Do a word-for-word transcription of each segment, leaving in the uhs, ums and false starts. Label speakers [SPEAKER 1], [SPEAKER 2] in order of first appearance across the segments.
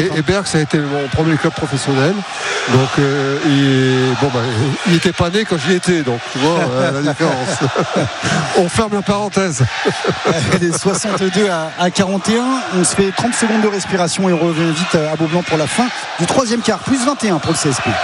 [SPEAKER 1] et, et Berck, ça a été mon premier club professionnel. Donc, euh, il, bon, bah, il n'était pas né quand j'y étais. Donc, tu vois euh, la différence. On ferme la parenthèse.
[SPEAKER 2] Les soixante-deux à quarante et un. On se fait trente secondes de respiration et on revient vite à Beaublanc pour la fin du troisième quart. Plus vingt et un pour le C S P.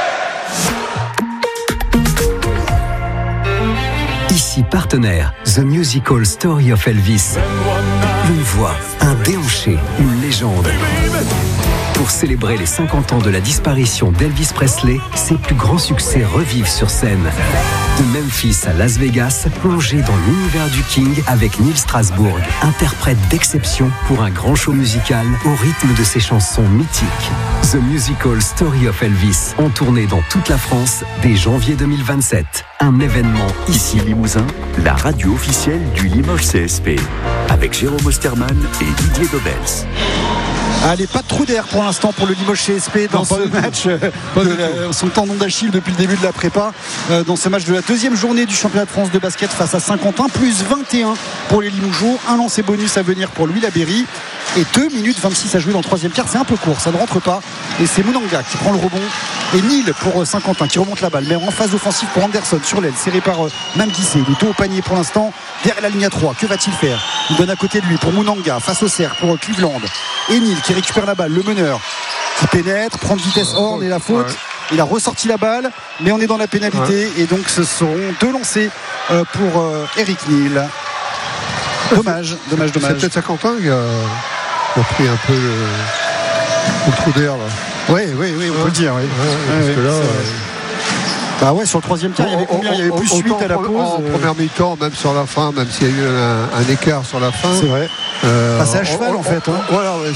[SPEAKER 3] Ici partenaire, The Musical Story of Elvis. Une voix, un déhanché, une légende. Pour célébrer les cinquante ans de la disparition d'Elvis Presley, ses plus grands succès revivent sur scène. De Memphis à Las Vegas, plongé dans l'univers du King avec Neil Strasbourg, interprète d'exception pour un grand show musical au rythme de ses chansons mythiques. The Musical Story of Elvis, en tournée dans toute la France dès janvier deux mille vingt-sept. Un événement
[SPEAKER 4] ici Limousin, la radio officielle du Limoges C S P, avec Jérôme Osterman et Didier Dobels.
[SPEAKER 2] Allez, pas de trou d'air pour l'instant pour le Limoges C S P dans non, ce match euh, de la, son tendon d'Achille depuis le début de la prépa, euh, dans ce match de la deuxième journée du championnat de France de basket face à Saint-Quentin, plus vingt et un pour les Limougeaux, un lancer bonus à venir pour Louis Laberry et deux minutes vingt-six à jouer dans le troisième quart. C'est un peu court, ça ne rentre pas et c'est Mounanga qui prend le rebond et Neil pour Saint-Quentin qui remonte la balle, mais en phase offensive pour Anderson sur l'aile, serré par euh, Mamguissé. Il est tout au panier pour l'instant derrière la ligne à trois. Que va-t-il faire? Il donne à côté de lui pour Mounanga, face au cercle pour Cleveland et Neil qui récupère la balle, le meneur qui pénètre, prend de vitesse Horn et la faute. Ouais. Il a ressorti la balle, mais on est dans la pénalité ouais. Et donc ce seront deux lancers euh, pour euh, Eric Neil. Dommage, dommage, dommage.
[SPEAKER 1] C'est peut-être Saint-Quentin qui a, qui a pris un peu le, le trou d'air là.
[SPEAKER 2] Oui, oui, oui, on ouais. peut le dire. Oui. Ouais, ouais, parce ouais, que là, bah ouais, sur le troisième quart, il y avait combien? Il y avait plus huit à la pause.
[SPEAKER 1] En euh... première mi-temps, même sur la fin, même s'il y a eu un, un écart sur la fin.
[SPEAKER 2] C'est vrai. Euh, Passé à cheval on, en fait.
[SPEAKER 1] On,
[SPEAKER 2] hein.
[SPEAKER 1] Voilà, ouais.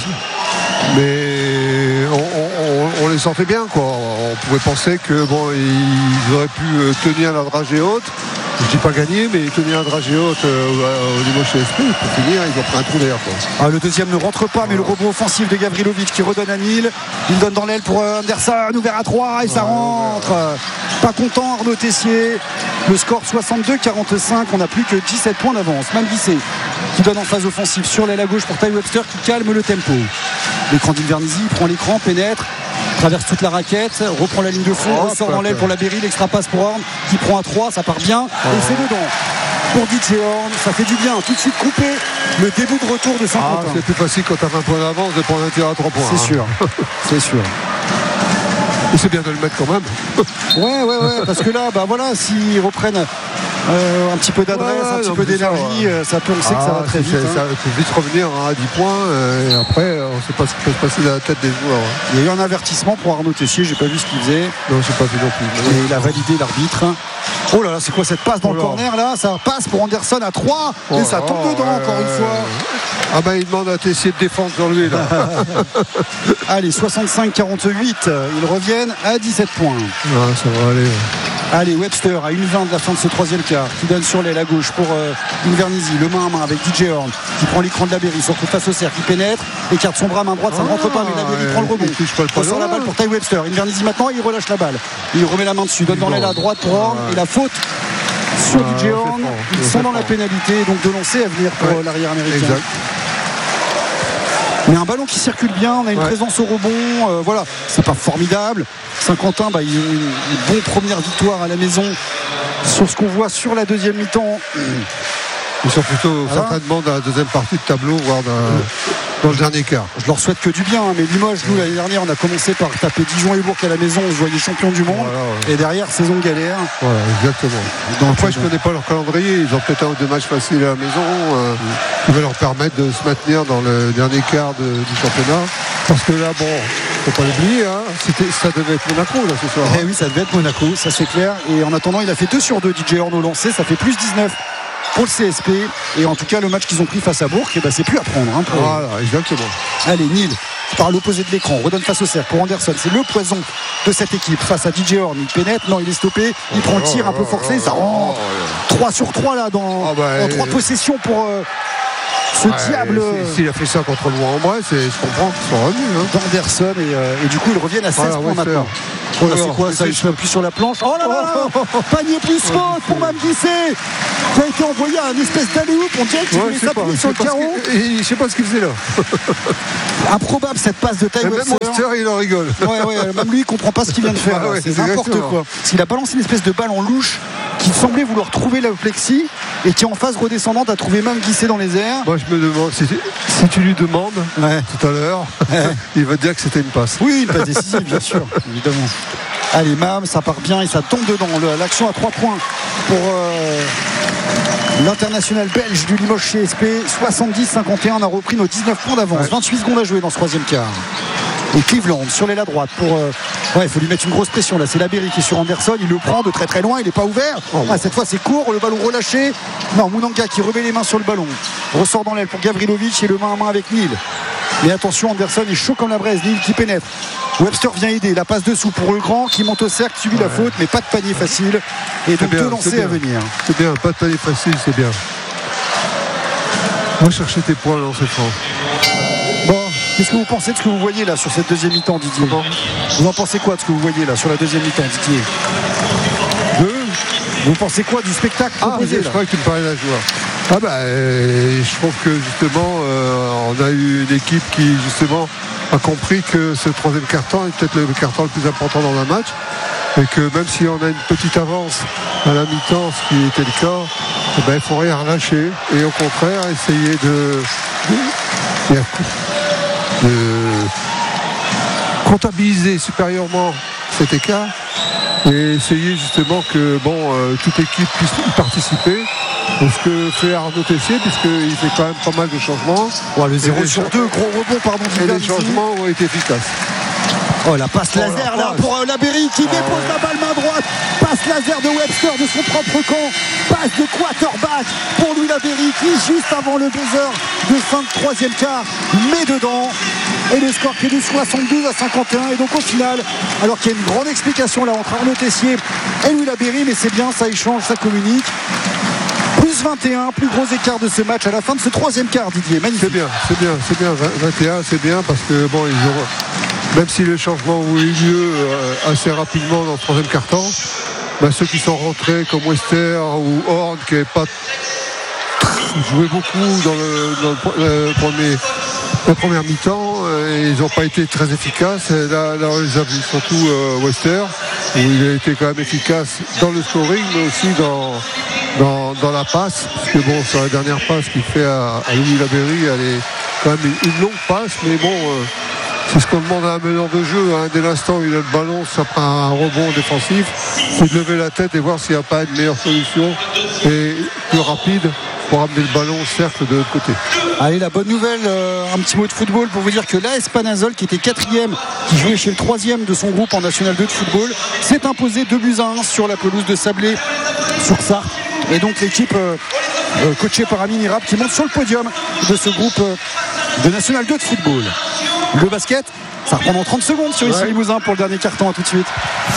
[SPEAKER 1] Mais on, on, on les sentait bien, quoi. On pouvait penser que bon, ils auraient pu tenir la dragée haute. Je dis pas gagner, mais tenir la dragée haute euh, au niveau C S P, pour finir, ils ont pris un trou d'air.
[SPEAKER 2] Ah, le deuxième ne rentre pas, mais le rebond offensif de Gavrilovic qui redonne à Neil. Il donne dans l'aile pour Anderson, ouvert à trois et ça ouais, rentre. Ouais. Pas content Arnaud Tessier. Le score soixante-deux à quarante-cinq, on n'a plus que dix-sept points d'avance. Mamguissé qui donne en phase offensive sur l'aile à gauche pour Ty Webster qui calme le tempo. L'écran d'Invernizy, il prend l'écran, pénètre, traverse toute la raquette, reprend la ligne de fond, oh, ressort dans l'aile pour la Berry, l'extra passe pour Horn qui prend à trois, ça part bien oh. Et c'est dedans pour D J Horn, ça fait du bien, tout de suite coupé le début de retour de Saint-Quentin.
[SPEAKER 1] Ah, c'est plus facile quand tu as vingt points d'avance de prendre un tir à trois points.
[SPEAKER 2] C'est hein. sûr, c'est sûr.
[SPEAKER 1] Et c'est bien de le mettre quand même.
[SPEAKER 2] Ouais, ouais, ouais, parce que là, bah voilà, s'ils reprennent euh, un petit peu d'adresse, ouais, un petit peu d'énergie, ça, ouais. ça peut, on sait ah, que ça va très vite.
[SPEAKER 1] Hein. Ça peut vite revenir hein, à dix points, et après, on ne sait pas ce qui peut se passer dans la tête des joueurs. Hein.
[SPEAKER 2] Il y a eu un avertissement pour Arnaud Tessier, j'ai pas vu ce qu'il faisait.
[SPEAKER 1] Non, j'ai pas vu non plus.
[SPEAKER 2] Et il a validé l'arbitre. Oh là là, c'est quoi cette passe dans oh le corner là? Ça passe pour Anderson à trois oh et ça tombe oh dedans euh, encore une fois.
[SPEAKER 1] Ah bah il demande à Tessier de défendre sur lui là.
[SPEAKER 2] Allez, soixante-cinq à quarante-huit, ils reviennent à dix-sept points.
[SPEAKER 1] Ah, ça va aller.
[SPEAKER 2] Allez, Webster à une vingt de la fin de ce troisième quart qui donne sur l'aile à gauche pour euh, Invernizy, le main à main avec D J Horn qui prend l'écran de la Berry, se retrouve face au cercle, qui pénètre, écarte son bras main droite, ça ne rentre pas, mais la Berry ouais, prend le rebond, ressort la balle pour Ty Webster. Invernizy maintenant, il relâche la balle, il remet la main dessus, donne dans l'aile à droite pour Horn ouais. Et la faute sur ah, D J Horn. Ils sont dans la pénalité, donc de lancer à venir pour ouais. l'arrière américain. Exact. Mais un ballon qui circule bien, on a une ouais. présence au rebond, euh, voilà, c'est pas formidable. Saint-Quentin, bah, ils ont une, une bonne première victoire à la maison sur ce qu'on voit sur la deuxième mi-temps.
[SPEAKER 1] Ils sont plutôt voilà. certainement dans la deuxième partie de tableau, voire dans, ouais. dans le dernier quart.
[SPEAKER 2] Je leur souhaite que du bien, hein, mais Limoges, nous, l'année dernière, on a commencé par taper Dijon et Bourg à la maison, on se voyait champion du monde, voilà, ouais. Et derrière, saison galère.
[SPEAKER 1] Voilà, exactement. Donc, après, je ne connais pas leur calendrier, ils ont peut-être un ou deux matchs faciles à la maison, euh, mmh. qui va leur permettre de se maintenir dans le dernier quart de, du championnat. Parce que là, bon, faut pas l'oublier, hein, ça devait être Monaco là ce soir.
[SPEAKER 2] Eh hein. Oui, ça devait être Monaco, ça c'est clair. Et en attendant, il a fait deux sur deux, D J Horn au lancer, ça fait plus dix-neuf pour le C S P. Et en tout cas, le match qu'ils ont pris face à Bourg, eh ben, c'est plus à prendre. Hein, pour...
[SPEAKER 1] Voilà, exactement.
[SPEAKER 2] Allez, Neil, par l'opposé de l'écran, redonne face au cercle pour Anderson. C'est le poison de cette équipe face à D J Horn. Il pénètre, non, il est stoppé. Il oh, prend le tir un peu forcé, ça rentre. trois sur trois là, dans, ah bah, en trois et... possessions pour. Euh... Ce ouais, diable.
[SPEAKER 1] S'il a fait ça contre le Rouen-en-Bresse, je comprends qu'ils sont revenus. Hein.
[SPEAKER 2] D'Anderson et, euh, et du coup ils reviennent à seize voilà, points maintenant. Oh là, c'est quoi ça? Il se met plus sur la planche. Oh là là, là panier plus faute pour Mamguissé. qui a été envoyé à une espèce d'alley-oop. On dirait qu'il
[SPEAKER 1] Ouais,
[SPEAKER 2] voulait
[SPEAKER 1] je sais pas,
[SPEAKER 2] s'appuyer
[SPEAKER 1] je
[SPEAKER 2] sur
[SPEAKER 1] sais
[SPEAKER 2] le
[SPEAKER 1] pas ce
[SPEAKER 2] carreau.
[SPEAKER 1] qu'il- Je sais pas ce qu'il faisait là.
[SPEAKER 2] Improbable cette passe de Ty
[SPEAKER 1] Et même
[SPEAKER 2] Webster.
[SPEAKER 1] Webster, il en rigole.
[SPEAKER 2] Ouais, ouais, même lui il comprend pas ce qu'il vient de faire.
[SPEAKER 1] Ah
[SPEAKER 2] là.
[SPEAKER 1] ouais,
[SPEAKER 2] c'est
[SPEAKER 1] c'est
[SPEAKER 2] n'importe
[SPEAKER 1] exactement.
[SPEAKER 2] quoi. Parce qu'il a balancé une espèce de balle en louche qui semblait vouloir trouver la plexi et qui en phase redescendante a trouvé même glissé dans les airs.
[SPEAKER 1] Moi, je me demande, si, si tu lui demandes
[SPEAKER 2] Ouais.
[SPEAKER 1] tout à l'heure, il va te dire que c'était une passe.
[SPEAKER 2] Oui, une passe décisive, bien sûr, évidemment. Allez, Mam, ça part bien et ça tombe dedans. Le- L'action à trois points pour euh, l'international belge du Limoges C S P. soixante-dix à cinquante et un, on a repris nos dix-neuf points d'avance.
[SPEAKER 1] Ouais.
[SPEAKER 2] vingt-huit secondes à jouer dans ce troisième quart. Et Cleveland sur l'aile à droite pour. Euh, ouais, il faut lui mettre une grosse pression là. C'est Labéry qui est sur Anderson. Il le prend de très très loin. Il n'est pas ouvert. Ah, cette fois c'est court. Le ballon relâché. Non, Mounanga qui remet les mains sur le ballon. Ressort dans l'aile pour Gavrilovic et le main à main avec Neal. Mais attention, Anderson est chaud comme la braise. Neal qui pénètre. Webster vient aider. La passe dessous pour le grand qui monte au cercle, subit la faute, mais pas de panier facile. Et donc
[SPEAKER 1] bien,
[SPEAKER 2] deux
[SPEAKER 1] c'est
[SPEAKER 2] lancers
[SPEAKER 1] bien.
[SPEAKER 2] à venir.
[SPEAKER 1] C'est bien, pas de panier facile, c'est bien. Va chercher tes points, lancer franc.
[SPEAKER 2] Bon, qu'est-ce que vous pensez de ce que vous voyez là sur cette deuxième mi-temps, Didier? Vous en pensez quoi de ce que vous voyez là sur la deuxième mi-temps, Didier?
[SPEAKER 1] Deux.
[SPEAKER 2] Vous pensez quoi du spectacle
[SPEAKER 1] Ah,
[SPEAKER 2] proposé
[SPEAKER 1] je
[SPEAKER 2] là?
[SPEAKER 1] crois que tu me parlais d'un joueur. Ah bah, euh, je trouve que justement, euh, on a eu une équipe qui justement a compris que ce troisième quart-temps est peut-être le quart-temps le plus important dans un match. Et que même si on a une petite avance à la mi-temps, ce qui était le cas, eh ben, il ne faut rien relâcher. Et au contraire, essayer de, de, de comptabiliser supérieurement cet écart et essayer justement que bon, euh, toute équipe puisse y participer. C'est ce que fait Arnaud Tessier, puisqu'il fait quand même pas mal de changements.
[SPEAKER 2] Ouais, le zéro
[SPEAKER 1] Et les
[SPEAKER 2] sur
[SPEAKER 1] cha-
[SPEAKER 2] deux, gros rebond, pardon,
[SPEAKER 1] Et
[SPEAKER 2] Dylan
[SPEAKER 1] les
[SPEAKER 2] ici.
[SPEAKER 1] changements ont été efficaces.
[SPEAKER 2] Oh, la passe
[SPEAKER 1] Oh,
[SPEAKER 2] laser
[SPEAKER 1] la
[SPEAKER 2] là
[SPEAKER 1] passe.
[SPEAKER 2] pour euh, Labéry qui dépose
[SPEAKER 1] ouais.
[SPEAKER 2] la balle main droite. Passe laser de Webster de son propre camp. Passe de quarterback pour Louis Labéry qui, juste avant le buzzer de fin de troisième quart, met dedans. Et le score qui est de soixante-douze à cinquante et un. Et donc au final, alors qu'il y a une grande explication là entre Arnaud Tessier et Louis Labéry, mais c'est bien, ça échange, ça communique. Plus vingt et un, plus gros écart de ce match à la fin de ce troisième quart, Didier. Magnifique.
[SPEAKER 1] C'est bien, c'est bien, c'est bien. vingt et un, c'est bien parce que bon, ils ont, même si les changements ont eu lieu euh, assez rapidement dans le troisième quart-temps, bah, ceux qui sont rentrés comme Wester ou Horn qui n'avaient pas joué beaucoup dans le, dans le, pro- le premier, la première mi-temps, euh, ils n'ont pas été très efficaces. Et là, là, on les a vus, surtout euh, Wester, où il a été quand même efficace dans le scoring, mais aussi dans Dans, dans la passe, parce que bon, sur la dernière passe qu'il fait à, à Louis Labéry, elle est quand même une, une longue passe, mais bon, euh, c'est ce qu'on demande à un meneur de jeu, hein. Dès l'instant où il a le ballon, ça prend un rebond défensif, c'est de lever la tête et voir s'il n'y a pas une meilleure solution et plus rapide pour amener le ballon au cercle de l'autre côté.
[SPEAKER 2] Allez, la bonne nouvelle, euh, un petit mot de football pour vous dire que l'A S Panazol, qui était quatrième, qui jouait chez le troisième de son groupe en National deux de football, s'est imposé deux buts à un sur la pelouse de Sablé sur Sarthe. Et donc l'équipe euh, euh, coachée par Amine Irab qui monte sur le podium de ce groupe euh, de National deux de football. Le basket, ça reprend dans trente secondes sur Issy
[SPEAKER 1] Ouais.
[SPEAKER 2] Limousin pour le dernier carton. À tout de suite.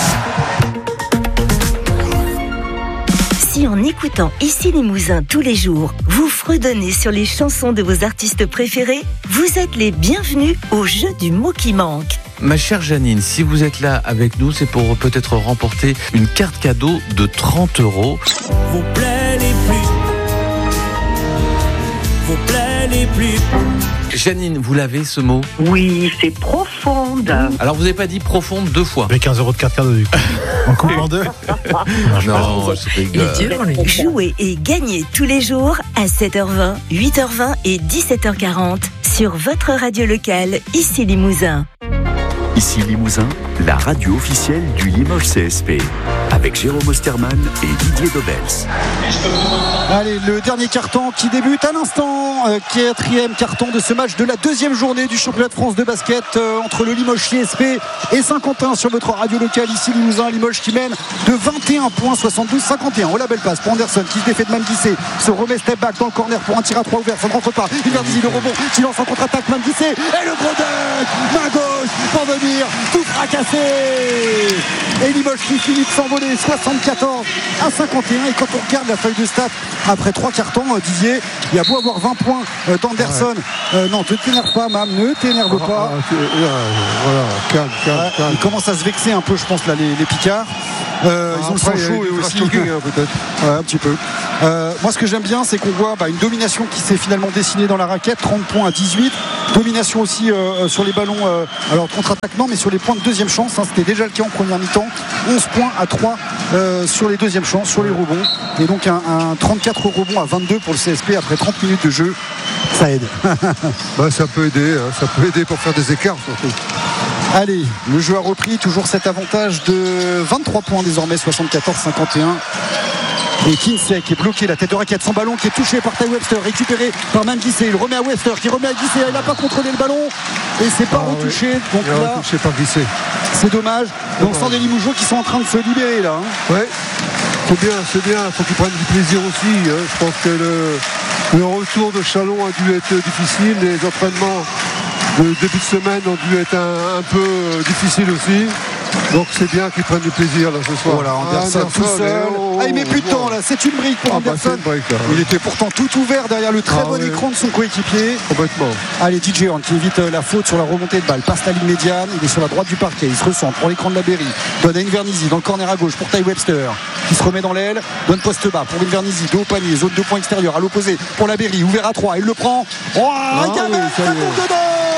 [SPEAKER 5] Si en écoutant Issy Limousin tous les jours, vous fredonnez sur les chansons de vos artistes préférés, vous êtes les bienvenus au jeu du mot qui manque.
[SPEAKER 6] Ma chère Janine, si vous êtes là avec nous, c'est pour peut-être remporter une carte cadeau de trente euros.
[SPEAKER 7] Vos plaies les plus, vos plaies les plus.
[SPEAKER 6] Janine, vous l'avez ce mot?
[SPEAKER 8] Oui, c'est profonde.
[SPEAKER 6] Alors vous n'avez pas dit profonde deux fois.
[SPEAKER 9] Avec quinze euros de carte cadeau du coup. On coupe en deux.
[SPEAKER 6] Non, je rigole.
[SPEAKER 5] Jouez et gagnez tous les jours à sept heures vingt, huit heures vingt et dix-sept heures quarante sur votre radio locale Issy Limousin.
[SPEAKER 4] Ici Limousin, la radio officielle du Limoges C S P. Avec Jérôme Osterman et Didier Dobels.
[SPEAKER 2] Allez, le dernier carton qui débute à l'instant, euh, quatrième carton de ce match de la deuxième journée du championnat de France de basket euh, entre le Limoges C S P et Saint-Quentin sur votre radio locale ici Limousin. Limoges qui mène de vingt et un points, soixante-douze à cinquante et un. Oh la belle passe pour Anderson qui se défait de Mamdissé, se remet step back dans le corner pour un tir à trois ouvert, ça ne rentre pas. Il vient le rebond, qui lance en contre-attaque Mamdissé et le gros dunk, main gauche pour venir tout fracasser. Et Limoges qui finit de s'envoler soixante-quatorze à cinquante et un. Et quand on regarde la feuille de stats après trois cartons, euh, Didier, il y a beau avoir vingt points euh, d'Anderson. Euh, non, ne t'énerve pas, Mam, ne t'énerve
[SPEAKER 1] Ah,
[SPEAKER 2] pas.
[SPEAKER 1] ah, c'est- là, voilà, calme, calme,
[SPEAKER 2] Ouais,
[SPEAKER 1] calme.
[SPEAKER 2] ils commencent à se vexer un peu, je pense, là, les, les Picards. Euh, ils ont le sang
[SPEAKER 1] Après, il y a
[SPEAKER 2] chaud
[SPEAKER 1] eu
[SPEAKER 2] et
[SPEAKER 1] du
[SPEAKER 2] aussi.
[SPEAKER 1] trash talking, hein, peut-être.
[SPEAKER 2] Ouais, un petit peu. Euh, moi, ce que j'aime bien, c'est qu'on voit bah, une domination qui s'est finalement dessinée dans la raquette, trente points à dix-huit. Domination aussi euh, sur les ballons, euh, alors contre-attaque non, mais sur les points de deuxième chance. Hein, c'était déjà le cas en première mi-temps. onze points à trois euh, sur les deuxièmes chances, sur les rebonds. Et donc un, un trente-quatre rebonds à vingt-deux pour le C S P après trente minutes de jeu. Ça aide.
[SPEAKER 1] Bah, ça peut aider, hein, ça peut aider pour faire des écarts surtout.
[SPEAKER 2] Allez, le jeu a repris, toujours cet avantage de vingt-trois points désormais, soixante-quatorze à cinquante et un. Et Kinsey qui est bloqué, la tête de raquette, son ballon qui est touché par Ty Webster, récupéré par Manguissé, il remet à Webster qui remet à Guissé, il n'a pas contrôlé le ballon et c'est pas ah, retouché, oui. Donc
[SPEAKER 1] il
[SPEAKER 2] là
[SPEAKER 1] retouché par Guissé.
[SPEAKER 2] C'est dommage. Donc sans des Limougeaux qui sont en train de se libérer là. Hein.
[SPEAKER 1] Ouais, c'est bien, c'est bien, il faut qu'ils prennent du plaisir aussi. Hein. Je pense que le, le retour de Chalon a dû être difficile, les entraînements de début de semaine ont dû être un, un peu difficiles aussi. Donc c'est bien qu'ils prennent du plaisir là ce soir.
[SPEAKER 2] Voilà, Anderson, ah, Anderson tout seul. Oh, ah, il met plus de temps là, c'est une brique pour ah, Anderson. Bah, brique, hein. Il était pourtant tout ouvert derrière le très ah, bon ouais. écran de son coéquipier.
[SPEAKER 1] Complètement.
[SPEAKER 2] Allez, D J Horn qui évite la faute sur la remontée de balle, passe la ligne médiane, il est sur la droite du parquet, il se recentre pour l'écran de la Berry. Donne à Invernizzi dans le corner à gauche pour Ty Webster qui se remet dans l'aile, donne poste bas pour Invernizzi, dos au panier, zone deux points extérieur à l'opposé pour la Berry, ouvert à trois, il le prend. Oh, ah, il y a oui, ça tombe dedans.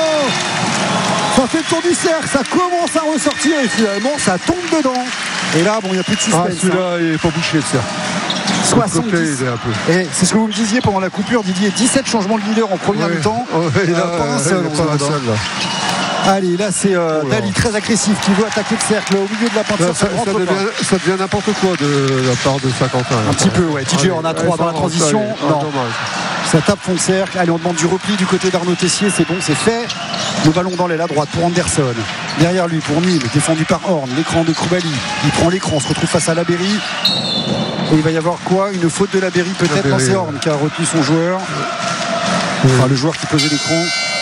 [SPEAKER 2] Ça fait le tour du cercle, ça commence à ressortir et finalement ça tombe dedans. Et là, bon, il n'y a plus de suspense.
[SPEAKER 1] Ah, celui-là, hein. Il n'est pas bouché le cercle.
[SPEAKER 2] soixante-dix. Et c'est ce que vous me disiez pendant la coupure, Didier. dix-sept changements de leader en première
[SPEAKER 1] ouais.
[SPEAKER 2] mi-temps.
[SPEAKER 1] Ouais, là,
[SPEAKER 2] euh, pas un seul.
[SPEAKER 1] Pas un seul là.
[SPEAKER 2] Allez, là c'est euh, oh Dali très agressif qui veut attaquer le cercle au milieu de la peinture.
[SPEAKER 1] Ça, ça, ça, devient, ça devient n'importe quoi de la part de Saint-Quentin.
[SPEAKER 2] Un petit peu, ouais. D J on a trois dans la transition. Non. Ça tape fond de cercle. Allez, on demande du repli du côté d'Arnaud Tessier. C'est bon, c'est fait. Le ballon dans l'aile à droite pour Anderson. Derrière lui pour Nîmes, défendu par Horn. L'écran de Koulibaly. Il prend l'écran, on se retrouve face à la Berry. Et il va y avoir quoi? Une faute de la Berry peut-être. Non, c'est Horn qui a retenu son joueur. Enfin, le joueur qui posait l'écran.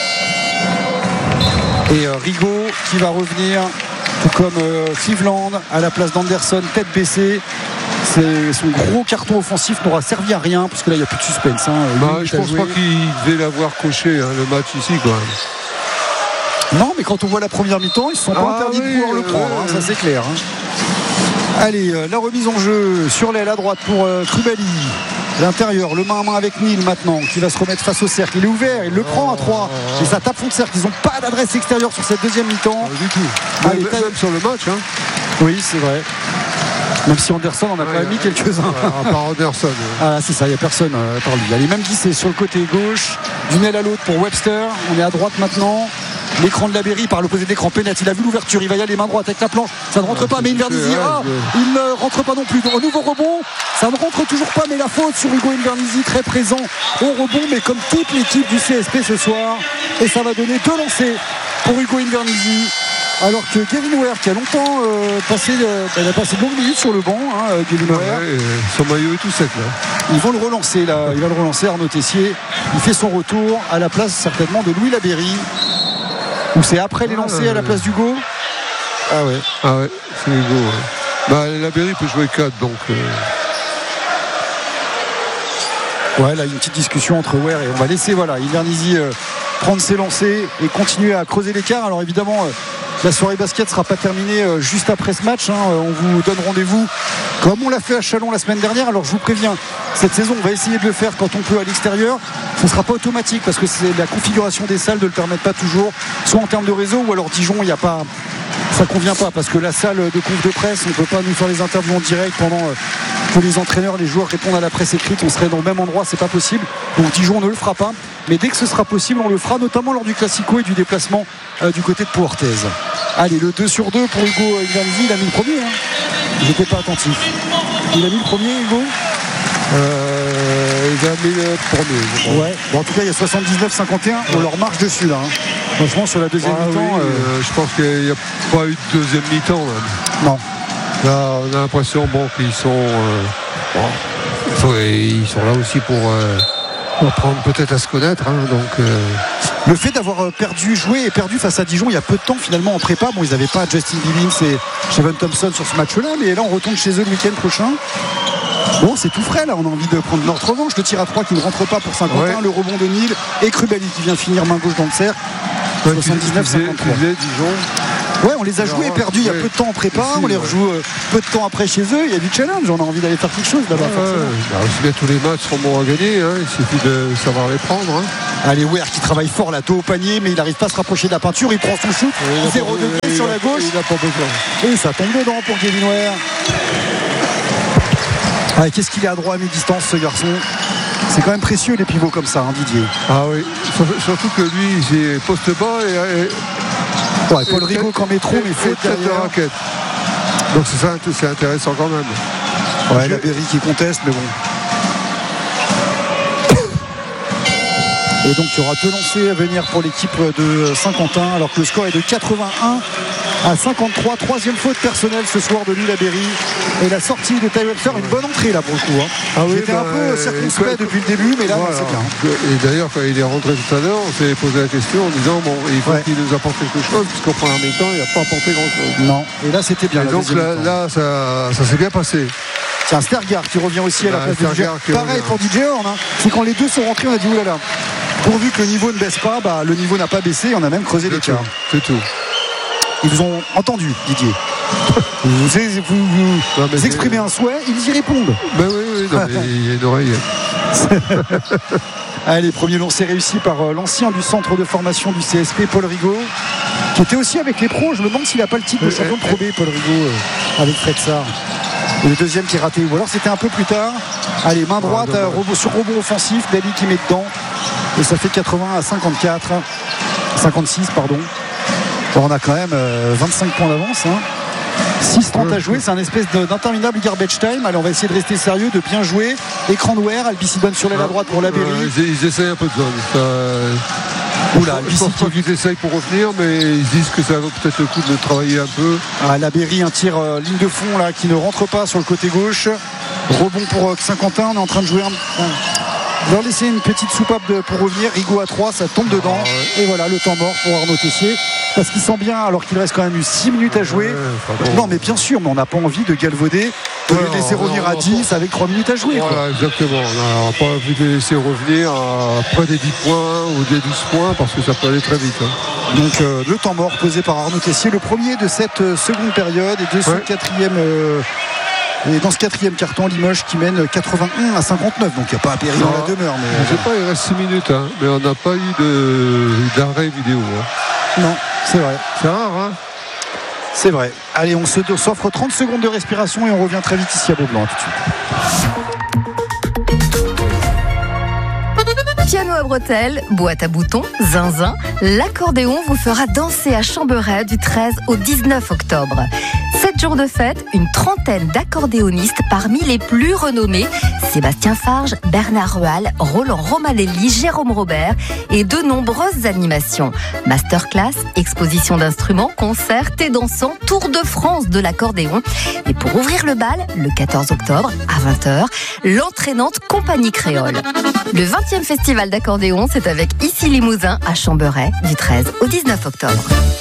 [SPEAKER 2] Et euh, Rigaud qui va revenir, tout comme euh, Cleveland à la place d'Anderson, tête baissée. C'est, son gros carton offensif n'aura servi à rien parce que là il n'y a plus de suspense. Hein.
[SPEAKER 1] Bah, je pense joué. Pas qu'il devait l'avoir coché hein, le match ici quand même.
[SPEAKER 2] Non, mais quand on voit la première mi-temps, ils ne se sont ah, pas interdits oui, de pouvoir euh, le prendre, euh, hein, ça c'est clair. Hein. Allez, euh, la remise en jeu sur l'aile à droite pour euh, Koulibaly. L'intérieur, le main à main avec Nîmes maintenant, qui va se remettre face au cercle. Il est ouvert, il le prend à trois. Et ça tape fond de cercle. Ils n'ont pas d'adresse extérieure sur cette deuxième mi-temps.
[SPEAKER 1] Du tout. Allez, même, même sur le match. Hein.
[SPEAKER 2] Oui, c'est vrai. Même si Anderson en a ouais, quand même mis quelques-uns.
[SPEAKER 1] Ouais, à part Anderson. Ouais.
[SPEAKER 2] Ah, c'est ça, il n'y a personne euh, par lui. Allez, même glissé sur le côté gauche. D'une aile à l'autre pour Webster. On est à droite maintenant. L'écran de la Berry par l'opposé d'écran pénètre. Il a vu l'ouverture, il va y aller main droite avec la planche. Ça ne rentre ah, pas, mais Invernizzi. Ah, il ne rentre pas non plus. Au nouveau rebond, ça ne rentre toujours pas, mais la faute sur Hugo Invernizzi, très présent au rebond, mais comme toute l'équipe du C S P ce soir. Et ça va donner deux lancers pour Hugo Invernizzi. Alors que Kevin Ware, qui a longtemps euh, passé, euh, il a passé de longues minutes sur le banc, hein, Kevin Ware.
[SPEAKER 1] Ouais, son maillot est tout sec là.
[SPEAKER 2] Ils vont le relancer là. Il va le relancer, Arnaud Tessier. Il fait son retour à la place certainement de Louis Laberry. Ou c'est après les lancers ah, à la place d'Hugo?
[SPEAKER 1] Ah ouais. Ah ouais, c'est Hugo. Ouais. Bah, la Berry peut jouer quatre donc. Euh...
[SPEAKER 2] Ouais, là, une petite discussion entre Ware et on va laisser, voilà, Invernizzi euh, prendre ses lancers et continuer à creuser l'écart. Alors évidemment, euh, la soirée basket ne sera pas terminée euh, juste après ce match. Hein. On vous donne rendez-vous comme on l'a fait à Chalon la semaine dernière. Alors je vous préviens, cette saison, on va essayer de le faire quand on peut à l'extérieur. Ce ne sera pas automatique parce que c'est la configuration des salles ne le permet pas toujours, soit en termes de réseau ou alors Dijon, il n'y a pas. Ça convient pas parce que la salle de conf de presse, on ne peut pas nous faire les interviews en direct pendant que les entraîneurs, les joueurs répondent à la presse écrite. On serait dans le même endroit, c'est pas possible. Donc Dijon ne le fera pas. Mais dès que ce sera possible, on le fera, notamment lors du Classico et du déplacement euh, du côté de Pau-Orthez. Allez, le deux sur deux pour Hugo Invernizzi. Il a mis le premier. Hein. Il n'était pas attentif. Il a mis le premier, Hugo
[SPEAKER 1] euh, Il a mis le premier.
[SPEAKER 2] Ouais. Bon, en tout cas, il y a soixante-dix-neuf cinquante et un. On leur marche dessus là. Hein. Franchement, sur la deuxième ah, mi-temps.
[SPEAKER 1] Oui, euh... je pense qu'il n'y a pas eu de deuxième mi-temps. Même.
[SPEAKER 2] Non.
[SPEAKER 1] Là, on a l'impression bon, qu'ils sont, euh, bon, ils sont là aussi pour, euh, pour apprendre peut-être à se connaître. Hein, donc, euh...
[SPEAKER 2] Le fait d'avoir perdu, joué et perdu face à Dijon il y a peu de temps finalement en prépa. Bon, ils n'avaient pas Justin Billings et Shevan Thompson sur ce match-là, mais là on retourne chez eux le week-end prochain. Bon, c'est tout frais là, on a envie de prendre notre revanche. Le tir à trois qui ne rentre pas pour Saint-Quentin, ouais. Le rebond de Nîmes et Koulibaly qui vient finir main gauche dans le cercle.
[SPEAKER 1] soixante-dix-neuf cinquante-trois. Dijon.
[SPEAKER 2] Ouais, on les a joués et perdus il y a peu de temps en prépa, on les rejoue euh, peu de temps après chez eux, il y a du challenge, on a envie d'aller faire quelque chose là-bas.
[SPEAKER 1] Ouais, bah, aussi bien tous les matchs seront bons à gagner, hein. Il suffit de savoir les prendre. Hein.
[SPEAKER 2] Allez, Ware qui travaille fort là, dos au panier, mais il n'arrive pas à se rapprocher de la peinture, il prend son shoot, zéro degré sur la gauche.
[SPEAKER 1] Il a pas besoin.
[SPEAKER 2] Et ça tombe dedans pour Kevin Ware. Ah, qu'est-ce qu'il est à droit à mi-distance ce garçon. C'est quand même précieux les pivots comme ça, hein, Didier.
[SPEAKER 1] Ah oui, surtout que lui, j'ai poste bas et. et
[SPEAKER 2] ouais, Paul Rigaud quand met trop, mais faute
[SPEAKER 1] de raquette. Donc c'est ça, c'est intéressant quand même.
[SPEAKER 2] Ouais, la Berry qui conteste, mais bon. Et donc il y aura deux lancers à venir pour l'équipe de Saint-Quentin, alors que le score est de quatre-vingt-un à cinquante-trois. Troisième faute personnelle ce soir de Louis Laberry. Et la sortie de Ty Webster, une bonne entrée là pour le coup. Hein. Ah oui, J'étais bah, un peu circonspect depuis le début, mais là voilà. C'est bien.
[SPEAKER 1] Et d'ailleurs, quand il est rentré tout à l'heure, on s'est posé la question en disant bon, il faut ouais. qu'il nous apporte quelque chose, puisqu'au premier mi-temps, il n'a pas apporté grand-chose.
[SPEAKER 2] Non, et là c'était bien.
[SPEAKER 1] Et donc là, là, ça, ça s'est bien passé.
[SPEAKER 2] Tiens, Stergaard qui revient aussi à la place de D J. Pareil pour D J Horn. Hein. C'est quand les deux sont rentrés, on a dit oulala. Pourvu que le niveau ne baisse pas, bah, le niveau n'a pas baissé, on a même creusé l'écart.
[SPEAKER 1] C'est tout.
[SPEAKER 2] Ils vous ont entendu, Didier. Vous, vous, vous, non, vous exprimez un souhait, ils y répondent.
[SPEAKER 1] Ben oui, oui, non, mais il y a une oreille.
[SPEAKER 2] Allez, premier lancé réussi par euh, l'ancien du centre de formation du C S P, Paul Rigaud, qui était aussi avec les pros. Je me demande s'il n'a pas le titre de champion de Pro B, Paul Rigaud, euh, avec Fred Sarr. Et le deuxième qui est raté. Ou alors c'était un peu plus tard. Allez, main droite, ah, robot, sur rebond offensif, Dali qui met dedans. Et ça fait quatre-vingts à cinquante-quatre. cinquante-six, pardon. Bon, on a quand même euh, vingt-cinq points d'avance. Hein. six trente à jouer, c'est un espèce d'interminable garbage time. Allez, on va essayer de rester sérieux, de bien jouer. Écran de Ware, Albici donne sur l'aile à droite pour la Berry.
[SPEAKER 1] Euh, ils, ils essayent un peu de zone. Ça... Oula, je pense pas qu'ils essayent pour revenir, mais ils disent que ça vaut peut-être le coup de travailler un peu.
[SPEAKER 2] Ah, la Berry, un tir euh, ligne de fond là qui ne rentre pas sur le côté gauche. Rebond pour euh, Saint-Quentin, on est en train de jouer un... leur laisser une petite soupape de, pour revenir. Rigaud à trois, ça tombe dedans. Ah ouais. Et voilà le temps mort pour Arnaud Tessier. Parce qu'il sent bien, alors qu'il reste quand même eu six minutes à jouer. Ouais, non, mais bien sûr, mais on n'a pas envie de galvauder, de ouais, les laisser revenir non, à dix avec trois minutes à jouer.
[SPEAKER 1] Voilà, exactement. On n'a pas envie de les laisser revenir après des dix points ou des douze points parce que ça peut aller très vite. Hein.
[SPEAKER 2] Donc euh, le temps mort posé par Arnaud Tessier, le premier de cette euh, seconde période et de ce ouais. quatrième. Euh, Et dans ce quatrième carton, Limoges qui mène quatre-vingt-un à cinquante-neuf. Donc il n'y a pas à périr dans la demeure. Mais
[SPEAKER 1] je sais pas, il reste six minutes, hein, mais on n'a pas eu de, d'arrêt vidéo. Hein.
[SPEAKER 2] Non, c'est vrai.
[SPEAKER 1] C'est rare, hein.
[SPEAKER 2] C'est vrai. Allez, on se s'offre trente secondes de respiration et on revient très vite ici à Beaublanc tout de
[SPEAKER 10] suite. Piano à bretelles, boîte à boutons, zinzin, l'accordéon vous fera danser à Chamberet du treize au dix-neuf octobre. Sept jours de fête, une trentaine d'accordéonistes parmi les plus renommés. Sébastien Farge, Bernard Rual, Roland Romanelli, Jérôme Robert et de nombreuses animations. Masterclass, exposition d'instruments, concerts et dansants, Tour de France de l'accordéon. Et pour ouvrir le bal, le quatorze octobre à vingt heures, l'entraînante Compagnie Créole. Le vingtième festival d'accordéon, c'est avec Ici Limousin à Chamberet du treize au dix-neuf octobre.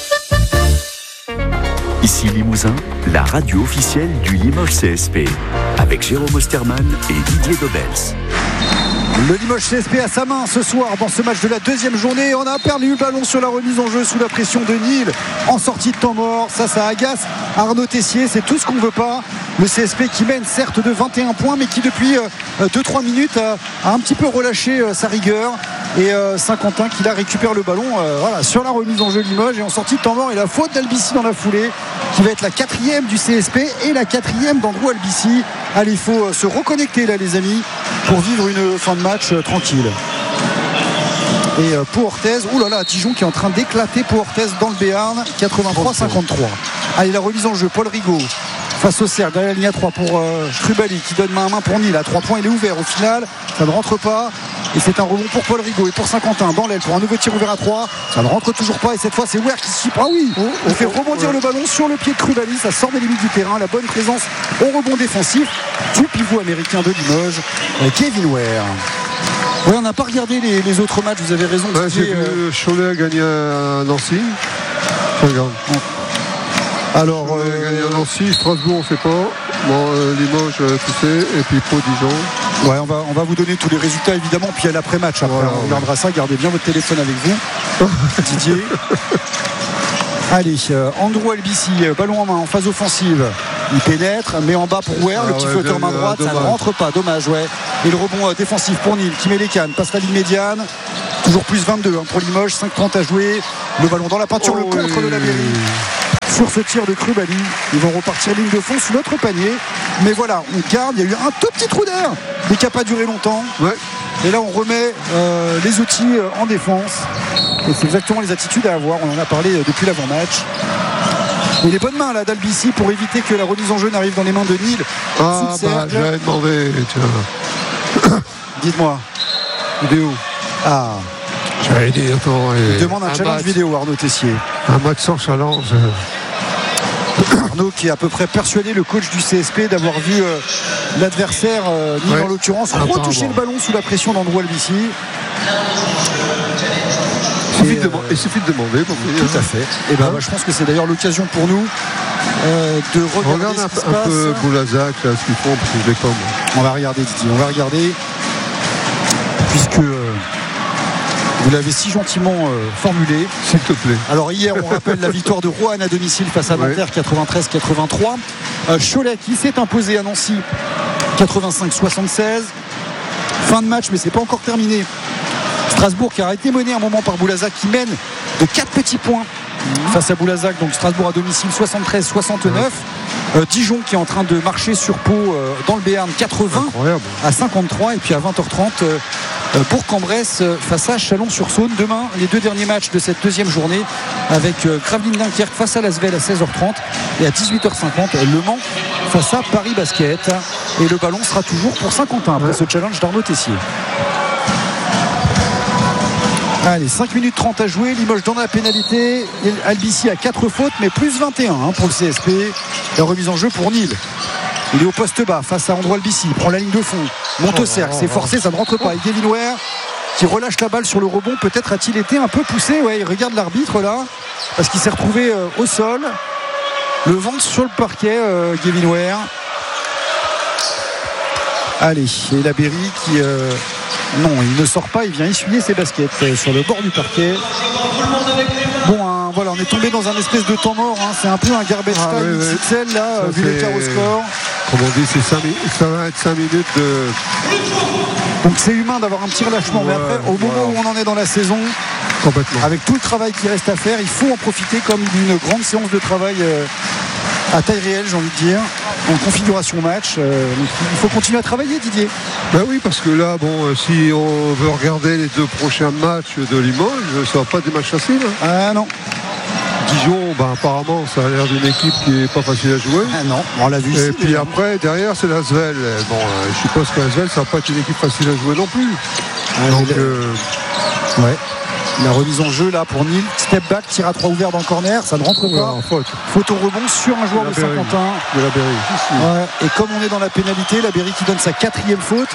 [SPEAKER 4] Ici Limousin, la radio officielle du Limoges C S P, avec Jérôme Osterman et Didier Dobels.
[SPEAKER 2] Le Limoges C S P a sa main ce soir dans ce match de la deuxième journée. On a perdu le ballon sur la remise en jeu sous la pression de Nîmes en sortie de temps mort. Ça, ça agace Arnaud Tessier. C'est tout ce qu'on ne veut pas. Le C S P qui mène certes de vingt et un points, mais qui depuis deux trois minutes a, a un petit peu relâché euh, sa rigueur. Et euh, Saint-Quentin qui là récupère le ballon euh, voilà, sur la remise en jeu de Limoges et en sortie de temps mort. Et la faute d'Albici dans la foulée qui va être la quatrième du C S P et la quatrième d'Andrew Albici. Allez, il faut euh, se reconnecter là les amis pour vivre une fin de match euh, tranquille. Et euh, Pau Orthez, oulala, Dijon qui est en train d'éclater Pau Orthez dans le Béarn, quatre-vingt-trois cinquante-trois. Allez, la remise en jeu, Paul Rigaud face au cercle, derrière la ligne à trois pour euh, Trubali qui donne main à main pour Nîmes. À trois points, il est ouvert au final, ça ne rentre pas. Et c'est un rebond pour Paul Rigaud et pour Saint-Quentin dans l'aile pour un nouveau tir ouvert à trois. Ça ne rentre toujours pas et cette fois c'est Ware qui s'y prend. Ah oui, oh, il fait rebondir ouais. le ballon sur le pied de Trubali. Ça sort des limites du terrain. La bonne présence au rebond défensif du pivot américain de Limoges, Kevin Ware. Ouais, on n'a pas regardé les, les autres matchs, vous avez raison.
[SPEAKER 1] Ouais, j'ai vu euh... Cholet a gagné à Nancy. Regarde.
[SPEAKER 2] Alors,
[SPEAKER 1] Cholet euh... a gagné à Nancy, Strasbourg on ne sait pas. Bon, euh, Limoges, euh, tu sais, et puis Pau Dijon.
[SPEAKER 2] Ouais, on va, on va vous donner tous les résultats évidemment, puis à l'après-match. Après, voilà, on regardera ouais. ça. Gardez bien votre téléphone avec vous, Didier. Allez, euh, Andrew Albici, euh, ballon en main en phase offensive. Il pénètre, mais en bas pour Ware, ah, le petit ouais, flotteur main droite, euh, ça ne rentre pas, dommage, ouais. Et le rebond euh, défensif pour Nîmes qui met les cannes, passe la ligne médiane. Toujours plus vingt-deux hein, pour Limoges, cinq trente à jouer. Le ballon dans la peinture, oh, le contre oui. de la Berry. Sur ce tir de Krubali, ils vont repartir ligne de fond sous notre panier. Mais voilà, on garde, il y a eu un tout petit trou d'air, mais qui n'a pas duré longtemps. Ouais. Et là, on remet euh, les outils euh, en défense. Et c'est exactement les attitudes à avoir. On en a parlé euh, depuis l'avant-match. Et les bonnes mains là d'Albici pour éviter que la remise en jeu n'arrive dans les mains de Nîmes.
[SPEAKER 1] Ah, bah, j'avais demandé.
[SPEAKER 2] Dites-moi.
[SPEAKER 1] Vidéo.
[SPEAKER 2] Ah.
[SPEAKER 1] J'avais dit, attends.
[SPEAKER 2] Il demande un, un challenge match. vidéo, Arnaud Tessier.
[SPEAKER 1] Un match sans challenge.
[SPEAKER 2] Arnaud qui est à peu près persuadé, le coach du C S P, d'avoir vu euh, l'adversaire, euh, Nîmes ouais. en l'occurrence, retoucher le ballon sous la pression d'Andrew Albici.
[SPEAKER 1] Il suffit, de, euh, il suffit de demander pour
[SPEAKER 2] tout à fait. Et ben, hein bah, je pense que c'est d'ailleurs l'occasion pour nous euh, de regarder
[SPEAKER 1] Regarde
[SPEAKER 2] ce
[SPEAKER 1] un,
[SPEAKER 2] qui se
[SPEAKER 1] un
[SPEAKER 2] passe.
[SPEAKER 1] peu Boulazac, là, ce qu'ils font, parce que je l'ai pas moi.
[SPEAKER 2] On va regarder, Didier, on va regarder, puisque euh, vous l'avez si gentiment euh, formulé.
[SPEAKER 1] S'il te plaît.
[SPEAKER 2] Alors hier, on rappelle la victoire de Roanne à domicile face à Nanterre, ouais. quatre-vingt-treize quatre-vingt-trois. Euh, Cholet qui s'est imposé à Nancy, quatre-vingt-cinq soixante-seize. Fin de match, mais c'est pas encore terminé. Strasbourg qui a été mené un moment par Boulazac qui mène de quatre petits points face à Boulazac, donc Strasbourg à domicile soixante-treize soixante-neuf. euh, Dijon qui est en train de marcher sur Pau euh, dans le Béarn, quatre-vingts Incroyable. À cinquante-trois, et puis à vingt heures trente euh, Bourg-en-Bresse euh, face à Chalon-sur-Saône. Demain les deux derniers matchs de cette deuxième journée avec euh, Gravelines-Dunkerque face à l'Asvel à seize heures trente et à dix-huit heures cinquante Le Mans face à Paris Basket, et le ballon sera toujours pour Saint-Quentin après ouais. ce challenge d'Arnaud Tessier. Allez, cinq minutes trente à jouer, Limoges dans la pénalité, Albici a quatre fautes, mais plus vingt et un hein, pour le C S P. La remise en jeu pour Nîmes. Il est au poste bas face à Andrew Albici, il prend la ligne de fond, monte au cercle, c'est forcé, ça ne rentre pas. Et Gavin Ware qui relâche la balle sur le rebond, peut-être a-t-il été un peu poussé. Ouais, il regarde l'arbitre là, parce qu'il s'est retrouvé euh, au sol, le ventre sur le parquet, euh, Gavin Ware. Allez, et la Berry qui... Euh, non, il ne sort pas, il vient essuyer ses baskets euh, sur le bord du parquet. Bon, hein, voilà, on est tombé dans un espèce de temps mort, hein. C'est un peu un garbage time ah, oui, oui. X L là, ça, vu l'écart au score.
[SPEAKER 1] Comme on dit, c'est cinq minutes, ça va être cinq minutes de...
[SPEAKER 2] Donc c'est humain d'avoir un petit relâchement, ouais, mais après, au moment ouais. où on en est dans la saison,
[SPEAKER 1] complètement.
[SPEAKER 2] Avec tout le travail qui reste à faire, il faut en profiter comme d'une grande séance de travail euh, à taille réelle, j'ai envie de dire, en configuration match. Euh, donc il faut continuer à travailler, Didier.
[SPEAKER 1] Ben oui, parce que là, bon, euh, si on veut regarder les deux prochains matchs de Limoges, ça va pas des matchs faciles. Hein.
[SPEAKER 2] Ah non.
[SPEAKER 1] Dijon, ben, apparemment, ça a l'air d'une équipe qui n'est pas facile à jouer.
[SPEAKER 2] Ah non, on l'a vu ici.
[SPEAKER 1] Et puis déjà. Après, derrière, c'est l'Asvel. Bon, euh, je suppose que l'Asvel, ça va pas être une équipe facile à jouer non plus.
[SPEAKER 2] Ah,
[SPEAKER 1] donc, euh...
[SPEAKER 2] ouais. La remise en jeu là pour Nîmes, step back, tir à trois ouvert dans le corner, ça ne rentre pas.
[SPEAKER 1] Ouais, faute.
[SPEAKER 2] Faute au rebond sur un joueur de, de Saint-Quentin.
[SPEAKER 1] De la Berry.
[SPEAKER 2] Ouais. Et comme on est dans la pénalité, la Berry qui donne sa quatrième faute.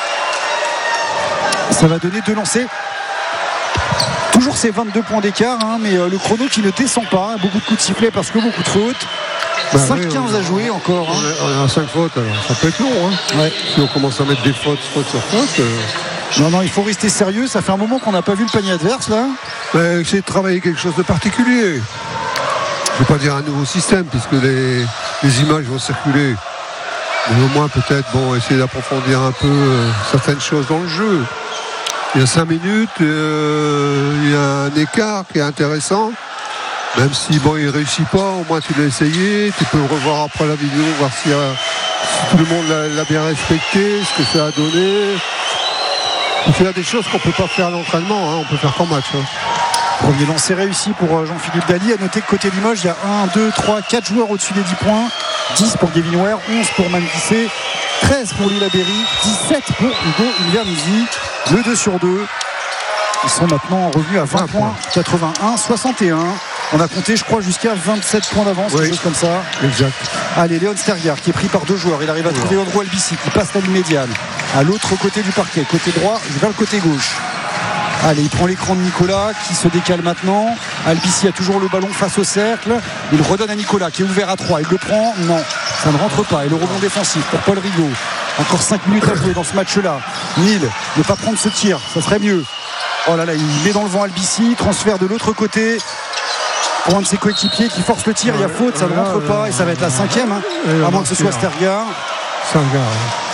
[SPEAKER 2] Ça va donner deux lancers. Toujours ces vingt-deux points d'écart, hein, mais euh, le chrono qui ne descend pas. Hein, beaucoup de coups de sifflet parce que beaucoup de fautes. Bah cinq quinze oui, à jouer encore.
[SPEAKER 1] On, hein. on est à cinq fautes, alors ça peut être long. Hein. Ouais. Si on commence à mettre des fautes, fautes sur fautes. Euh...
[SPEAKER 2] Non, non, il faut rester sérieux. Ça fait un moment qu'on n'a pas vu le panier adverse là.
[SPEAKER 1] Euh, essayer de travailler quelque chose de particulier. Je ne vais pas dire un nouveau système puisque les, les images vont circuler. Mais au moins peut-être bon, essayer d'approfondir un peu euh, certaines choses dans le jeu. Il y a cinq minutes, euh, il y a un écart qui est intéressant. Même si bon, il ne réussit pas, au moins tu l'as essayé. Tu peux le revoir après la vidéo, voir si, euh, si tout le monde l'a, l'a bien respecté, ce que ça a donné. Il fait des choses qu'on ne peut pas faire à l'entraînement, hein, on peut faire qu'en match. Hein.
[SPEAKER 2] Premier lancer réussi pour Jean-Philippe Daly. À noter que côté Limoges, il y a un, deux, trois, quatre joueurs au-dessus des dix points. dix pour Gavin Ware, onze pour Manguissé, treize pour Lila Berry, dix-sept pour Hugo Invernizzi. Le deux sur deux. Ils sont maintenant revenus à vingt points, quatre-vingt-un soixante et un. On a compté, je crois, jusqu'à vingt-sept points d'avance, oui. Quelque chose comme ça.
[SPEAKER 1] Exact.
[SPEAKER 2] Allez, Léon Stergaard qui est pris par deux joueurs. Il arrive à trouver Andrew Albici qui passe la ligne médiane à l'autre côté du parquet, côté droit vers le côté gauche. Allez, il prend l'écran de Nicolas qui se décale maintenant. Albici a toujours le ballon face au cercle. Il redonne à Nicolas qui est ouvert à trois. Il le prend, non, ça ne rentre pas. Et le rebond défensif pour Paul Rigaud. Encore cinq minutes à jouer dans ce match-là. Nîmes ne pas prendre ce tir, ça serait mieux. Oh là là, il met dans le vent Albici, transfert de l'autre côté pour un de ses coéquipiers qui force le tir. Il y a faute, ça ne rentre pas et ça va être la cinquième, hein, à moins que ce soit Stergar.
[SPEAKER 1] Stergar.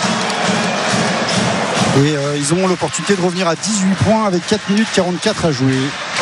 [SPEAKER 2] Et euh, ils auront l'opportunité de revenir à dix-huit points avec quatre minutes quarante-quatre à jouer.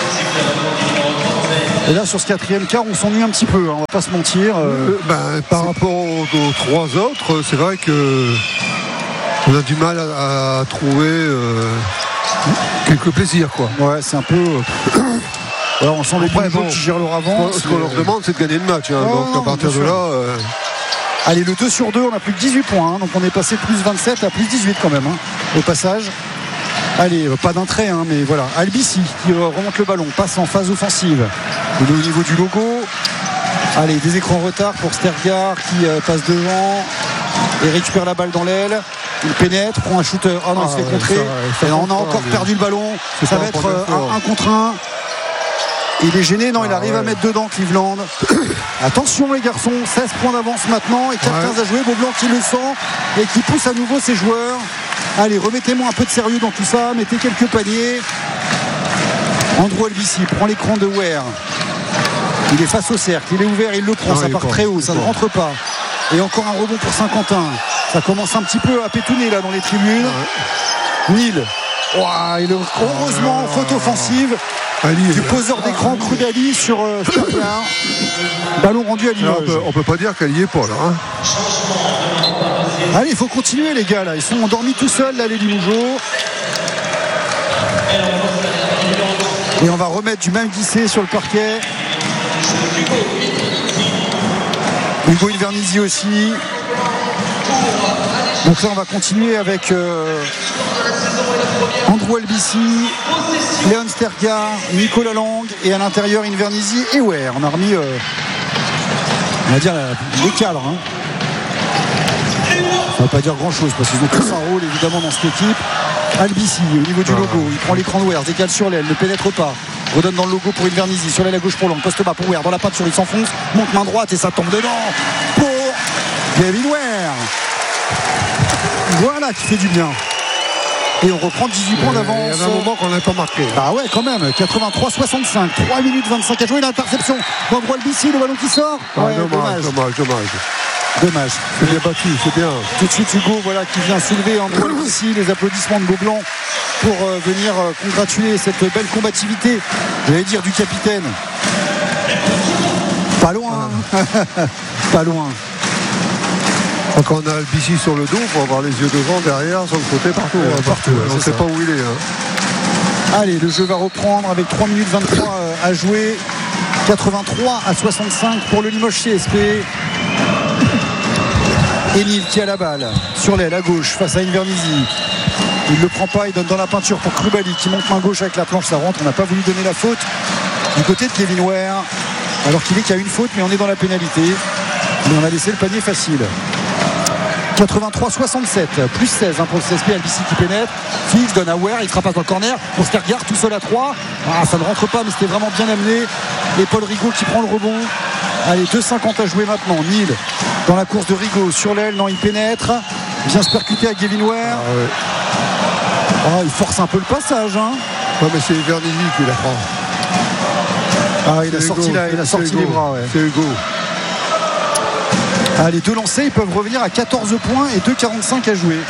[SPEAKER 2] Et là sur ce quatrième quart on s'ennuie un petit peu, hein, on va pas se mentir.
[SPEAKER 1] Euh, ben, par rapport aux, aux trois autres, c'est vrai que on a du mal à, à trouver euh, quelques plaisirs, quoi.
[SPEAKER 2] Ouais, c'est un peu. Euh... Alors on sent les bons bon, qui gèrent leur avance.
[SPEAKER 1] Ce qu'on leur demande, c'est de gagner le match. Hein, oh, donc à partir de là. Euh...
[SPEAKER 2] Allez, le deux sur deux, on a plus que dix-huit points. Hein, donc on est passé de plus vingt-sept à plus dix-huit quand même, hein, au passage. Allez, pas d'un trait, hein, mais voilà. Albici qui remonte le ballon, passe en phase offensive. Il est au niveau du logo. Allez, des écrans retard pour Stergar qui euh, passe devant et récupère la balle dans l'aile. Il pénètre, prend un shooter. Oh non, ah, il se fait contrer. Ça, ça et on a encore pas, perdu le ballon. Ça va être euh, un, un contre un. Il est gêné, non, ah, il arrive ouais. à mettre dedans Cleveland. Attention les garçons, seize points d'avance maintenant et quatre quinze ouais. à jouer. Beaublanc qui le sent et qui pousse à nouveau ses joueurs. Allez, remettez-moi un peu de sérieux dans tout ça, mettez quelques paniers. Andrew Albici prend l'écran de Ware. Il est face au cercle, il est ouvert, il le prend, ah, ça part pas, très haut, ça ne rentre pas. Et encore un rebond pour Saint-Quentin. Ça commence un petit peu à pétouner là dans les tribunes. Ouais. Nil. Wow, il est heureusement en faute offensive. Ali, du poseur d'écran Krudali sur euh, Stergar. Ballon rendu à Limoges.
[SPEAKER 1] On peut, on peut pas dire qu'elle y est pas là. Hein.
[SPEAKER 2] Allez, il faut continuer les gars là. Ils sont endormis tout seuls là les Limogeaux. Et on va remettre du même glissé sur le parquet. Hugo Invernizzi aussi. Donc là on va continuer avec euh, Andrew Albici, Léon Stergar, Nicolas Lang et à l'intérieur Invernizzi et Ware. On a remis euh, on va dire les cadres, hein. Ça ne va pas dire grand chose parce qu'ils ont tous un rôle évidemment dans cette équipe. Albici au niveau du logo, il prend l'écran de Ware, décale sur l'aile, ne pénètre pas, redonne dans le logo pour Invernizzi, sur l'aile à gauche pour Lang, poste bas pour Ware, dans la peinture il s'enfonce, monte main droite et ça tombe dedans pour Gavin Ware. Voilà qui fait du bien. Et on reprend dix-huit points d'avance.
[SPEAKER 1] Il y a un moment qu'on n'a pas marqué.
[SPEAKER 2] Ah ouais, quand même. quatre-vingt-trois soixante-cinq. trois minutes vingt-cinq à jouer. L'interception d'Andrew Albici, le ballon qui sort. Ouais,
[SPEAKER 1] ah, dommage, dommage, dommage.
[SPEAKER 2] Dommage.
[SPEAKER 1] C'est bien battu, c'est bien.
[SPEAKER 2] Tout de suite, Hugo, voilà, qui vient soulever Andrew Albici. Les applaudissements de Beaublanc pour euh, venir euh, congratuler cette belle combativité. J'allais dire du capitaine. Pas loin. Ah. Pas loin.
[SPEAKER 1] Quand on a Albici sur le dos, il faut avoir les yeux devant, derrière, sur le côté, partout. Euh, partout, partout on ne sait pas où il est. Hein.
[SPEAKER 2] Allez, le jeu va reprendre avec trois minutes vingt-trois à jouer. quatre-vingt-trois à soixante-cinq pour le Limoges C S P. Enil qui a la balle sur l'aile à gauche face à Invernizzi. Il ne le prend pas, il donne dans la peinture pour Krubali qui monte main gauche avec la planche, ça rentre. On n'a pas voulu donner la faute du côté de Kevin Ware. Alors qu'il est qu'il y a une faute, mais on est dans la pénalité. Mais on a laissé le panier facile. quatre-vingt-trois soixante-sept, plus seize hein, pour le C S P. Albici qui pénètre, Fix donne à Ware, il frappe dans le corner pour Stergar tout seul à trois. Ah, ça ne rentre pas, mais c'était vraiment bien amené. Et Paul Rigaud qui prend le rebond. Allez, deux cinquante à jouer maintenant. Nil dans la course de Rigaud sur l'aile, non, il pénètre, vient se percuter à Gavin Ware. Ah, ouais. Ah, il force un peu le passage. Hein.
[SPEAKER 1] Ouais, mais c'est Invernizzi qui la prend.
[SPEAKER 2] Ah, il a sorti, Hugo, la, il a sorti les bras. Ouais.
[SPEAKER 1] C'est Hugo.
[SPEAKER 2] Ah, les deux lancés, ils peuvent revenir à quatorze points et deux quarante-cinq à jouer.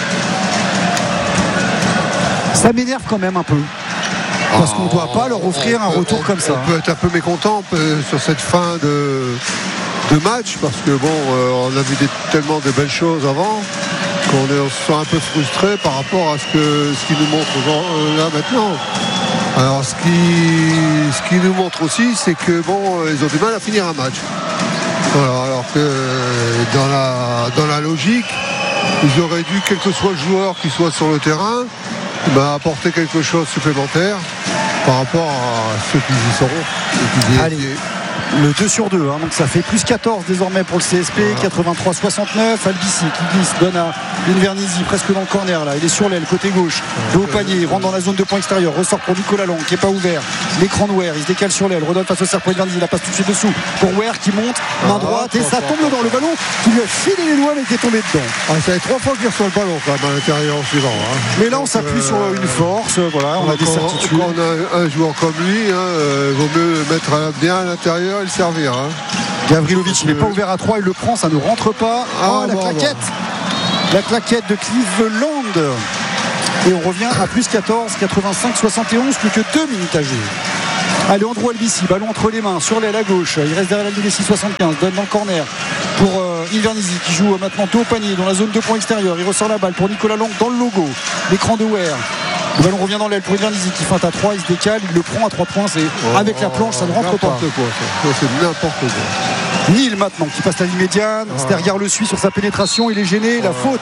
[SPEAKER 2] Ça m'énerve quand même un peu. Parce qu'on ne doit pas leur offrir un retour comme ça.
[SPEAKER 1] On peut être un peu mécontent sur cette fin de, de match parce que bon, euh, on a vu des, tellement de belles choses avant qu'on est, on se sent un peu frustré par rapport à ce que ce qu'ils nous montrent euh, là maintenant. Alors ce qui ce qui nous montre aussi, c'est que bon, ils ont du mal à finir un match. Voilà, alors que dans la dans la logique, ils auraient dû, quel que soit le joueur qui soit sur le terrain, bah, apporter quelque chose supplémentaire par rapport à ceux qui y seront.
[SPEAKER 2] Allez, Le deux sur deux, hein, donc ça fait plus quatorze désormais pour le C S P. Voilà. quatre-vingt-trois soixante-neuf. Albici qui glisse, donne à Invernizzi presque dans le corner là. Il est sur l'aile, côté gauche, de haut panier, il rentre dans la zone de point extérieur, ressort pour Nicolas Lang qui n'est pas ouvert. L'écran de Ware, il se décale sur l'aile, redonne face au cercle pour Invernizzi, la passe tout de suite dessous pour Ware qui monte, main droite, et ça tombe dans le ballon qui lui a filé les doigts mais qui est tombé dedans.
[SPEAKER 1] Ah, ça fait trois fois qu'il reçoit le ballon quand même à l'intérieur en suivant. Hein.
[SPEAKER 2] Mais là on s'appuie euh, sur une force, voilà, on, on a des certitudes.
[SPEAKER 1] Quand on a un joueur comme lui, hein, euh, vaut mieux le mettre bien à l'intérieur et le servir. Hein.
[SPEAKER 2] Gavrilovic, il n'est pas ouvert à trois, il le prend, ça ne rentre pas. Ah, oh, la bon, claquette bon. La claquette de Cleveland. Et on revient à plus quatorze, quatre-vingt-cinq soixante et onze, plus que deux minutes à jouer. Allez, Andrew Albici, ballon entre les mains, sur l'aile à gauche. Il reste derrière la ligne des six soixante-quinze, donne dans le corner pour euh, Invernizzi qui joue euh, maintenant dos au panier dans la zone de point extérieur. Il ressort la balle pour Nicolas Lang dans le logo. L'écran de Ware. Le ballon revient dans l'aile pour Invernizzi qui feinte à trois, il se décale, il le prend à trois points. C'est oh, avec la planche, ça ne rentre pas.
[SPEAKER 1] Quoi, ça. C'est n'importe quoi.
[SPEAKER 2] Nil maintenant qui passe la ligne médiane. Ah. Stergaard le suit sur sa pénétration, il est gêné, ah. La faute.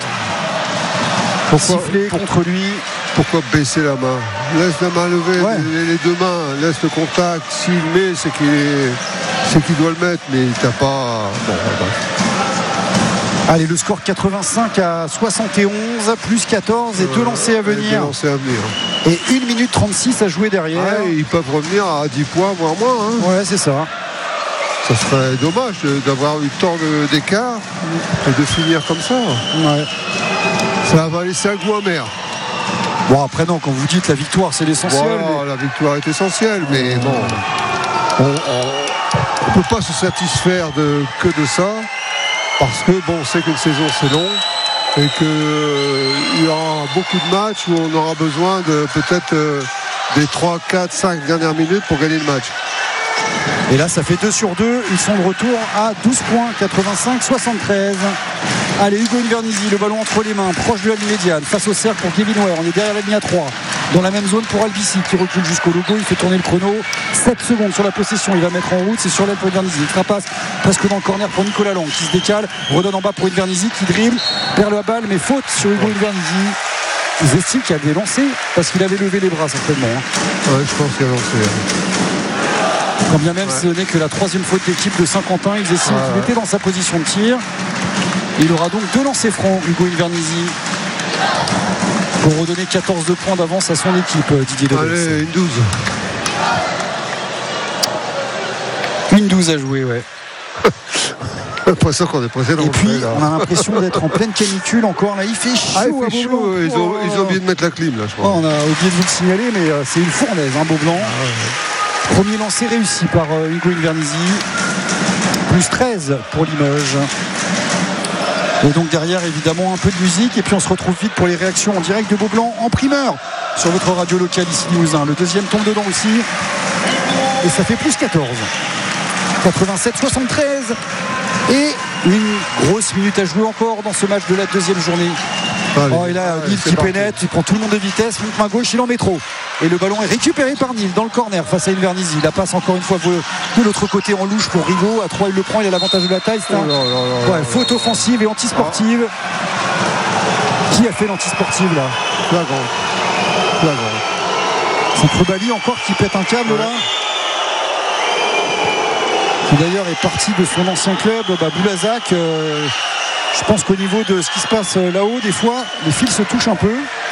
[SPEAKER 2] Pourquoi siffler contre lui?
[SPEAKER 1] Pourquoi baisser la main? Laisse la main levée, ouais. les, les deux mains, laisse le contact. S'il met, c'est qu'il est, c'est qu'il doit le mettre, mais t'as pas. Bon,
[SPEAKER 2] allez, le score quatre-vingt-cinq à soixante et onze, plus quatorze et deux euh, lancers à venir.
[SPEAKER 1] Deux lancers à venir.
[SPEAKER 2] Et une minute trente-six à jouer derrière.
[SPEAKER 1] Ouais, ils peuvent revenir à dix points, voire moins. Hein.
[SPEAKER 2] Ouais, c'est ça.
[SPEAKER 1] Ça serait dommage d'avoir eu tant d'écart et de finir comme ça.
[SPEAKER 2] Ouais.
[SPEAKER 1] Ça va laisser un goût amer.
[SPEAKER 2] Bon, après, non, quand vous dites la victoire, c'est l'essentiel.
[SPEAKER 1] Voilà, mais... La victoire est essentielle, mais bon, on ne peut pas se satisfaire de, que de ça, parce que, bon, on sait qu'une saison, c'est long, et qu'il euh, y aura beaucoup de matchs où on aura besoin de peut-être euh, des trois, quatre, cinq dernières minutes pour gagner le match.
[SPEAKER 2] Et là, ça fait deux sur deux. Ils sont de retour à douze points, quatre-vingt-cinq soixante-treize. Allez, Hugo Invernizzi, le ballon entre les mains, proche de la ligne médiane, face au cercle pour Kevin Ware. On est derrière la ligne à trois. Dans la même zone pour Albici qui recule jusqu'au logo. Il fait tourner le chrono. sept secondes sur la possession. Il va mettre en route. C'est sur l'aile pour Invernizzi. Il trapasse presque dans le corner pour Nicolas Lang qui se décale. Redonne en bas pour Invernizzi qui dribble. Perd la balle, mais faute sur Hugo Invernizzi. Ils estiment qu'il a des lancers parce qu'il avait levé les bras certainement.
[SPEAKER 1] Ouais, je pense qu'il a lancé.
[SPEAKER 2] Quand bien même ouais. Ce n'est que la troisième faute d'équipe de Saint-Quentin. Ils estiment ouais, qu'il ouais. était dans sa position de tir. Il aura donc deux lancers francs, Hugo Invernizzi, pour redonner quatorze de points d'avance à son équipe, Didier Dobes.
[SPEAKER 1] Allez, une douze.
[SPEAKER 2] Une douze à jouer, ouais.
[SPEAKER 1] L'impression qu'on est pressé dans
[SPEAKER 2] Et
[SPEAKER 1] le
[SPEAKER 2] puis,
[SPEAKER 1] là.
[SPEAKER 2] on a l'impression d'être en pleine canicule encore. Là, il fait chaud.
[SPEAKER 1] Ah, il fait chaud. Ils ont, ils ont oublié de mettre la clim, là, je crois.
[SPEAKER 2] Oh, on a oublié de vous le signaler, mais euh, c'est une fournaise, hein, Beaublanc. Ah, ouais. Premier lancé réussi par euh, Hugo Invernizzi. Plus treize pour Limoges. Et donc derrière évidemment un peu de musique. Et puis on se retrouve vite pour les réactions en direct de Beaublanc en primeur sur votre radio locale ici Limousin. Le deuxième tombe dedans aussi. Et ça fait plus quatorze. quatre-vingt-sept soixante-treize. Et une grosse minute à jouer encore dans ce match de la deuxième journée. Allez, oh, et là, Nil qui parti. pénètre, il prend tout le monde de vitesse, monte main gauche, il en met trop. Et le ballon est récupéré par Nil dans le corner face à Invernizzi. Il la passe encore une fois de l'autre côté en louche pour Rigaud. À trois, il le prend, il a l'avantage de la taille. C'est un... oh là là là ouais, là faute là. offensive et antisportive. Ah. Qui a fait l'antisportive là?
[SPEAKER 1] Flagrant. Flagrant.
[SPEAKER 2] C'est Krubali encore qui pète un câble ouais. là. Qui d'ailleurs est parti de son ancien club, bah, Boulazac. Euh, je pense qu'au niveau de ce qui se passe là-haut, des fois, les fils se touchent un peu.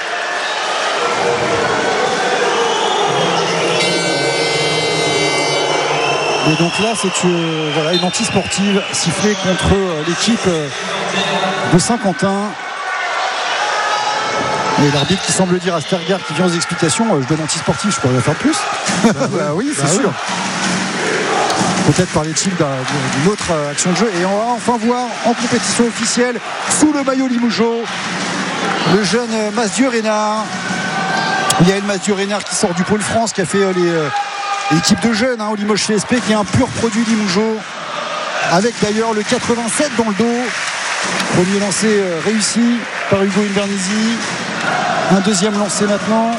[SPEAKER 2] Et donc là, c'est euh, voilà, une anti-sportive sifflée contre euh, l'équipe euh, de Saint-Quentin. Et l'arbitre qui semble dire à Stergaard qui vient aux explications, euh, je donne anti-sportif, je pourrais en faire plus. Bah, bah oui, c'est bah, sûr. Oui. Peut-être parlait-il d'une autre action de jeu. Et on va enfin voir en compétition officielle, sous le maillot Limougeot, le jeune Masdieu Reynard. Il y a une Masdieu Reynard qui sort du pôle France, qui a fait les, l'équipe de jeunes hein, au Limoges C S P, qui est un pur produit Limougeot, avec d'ailleurs le quatre-vingt-sept dans le dos. Premier lancé réussi par Hugo Invernizzi. Un deuxième lancé maintenant.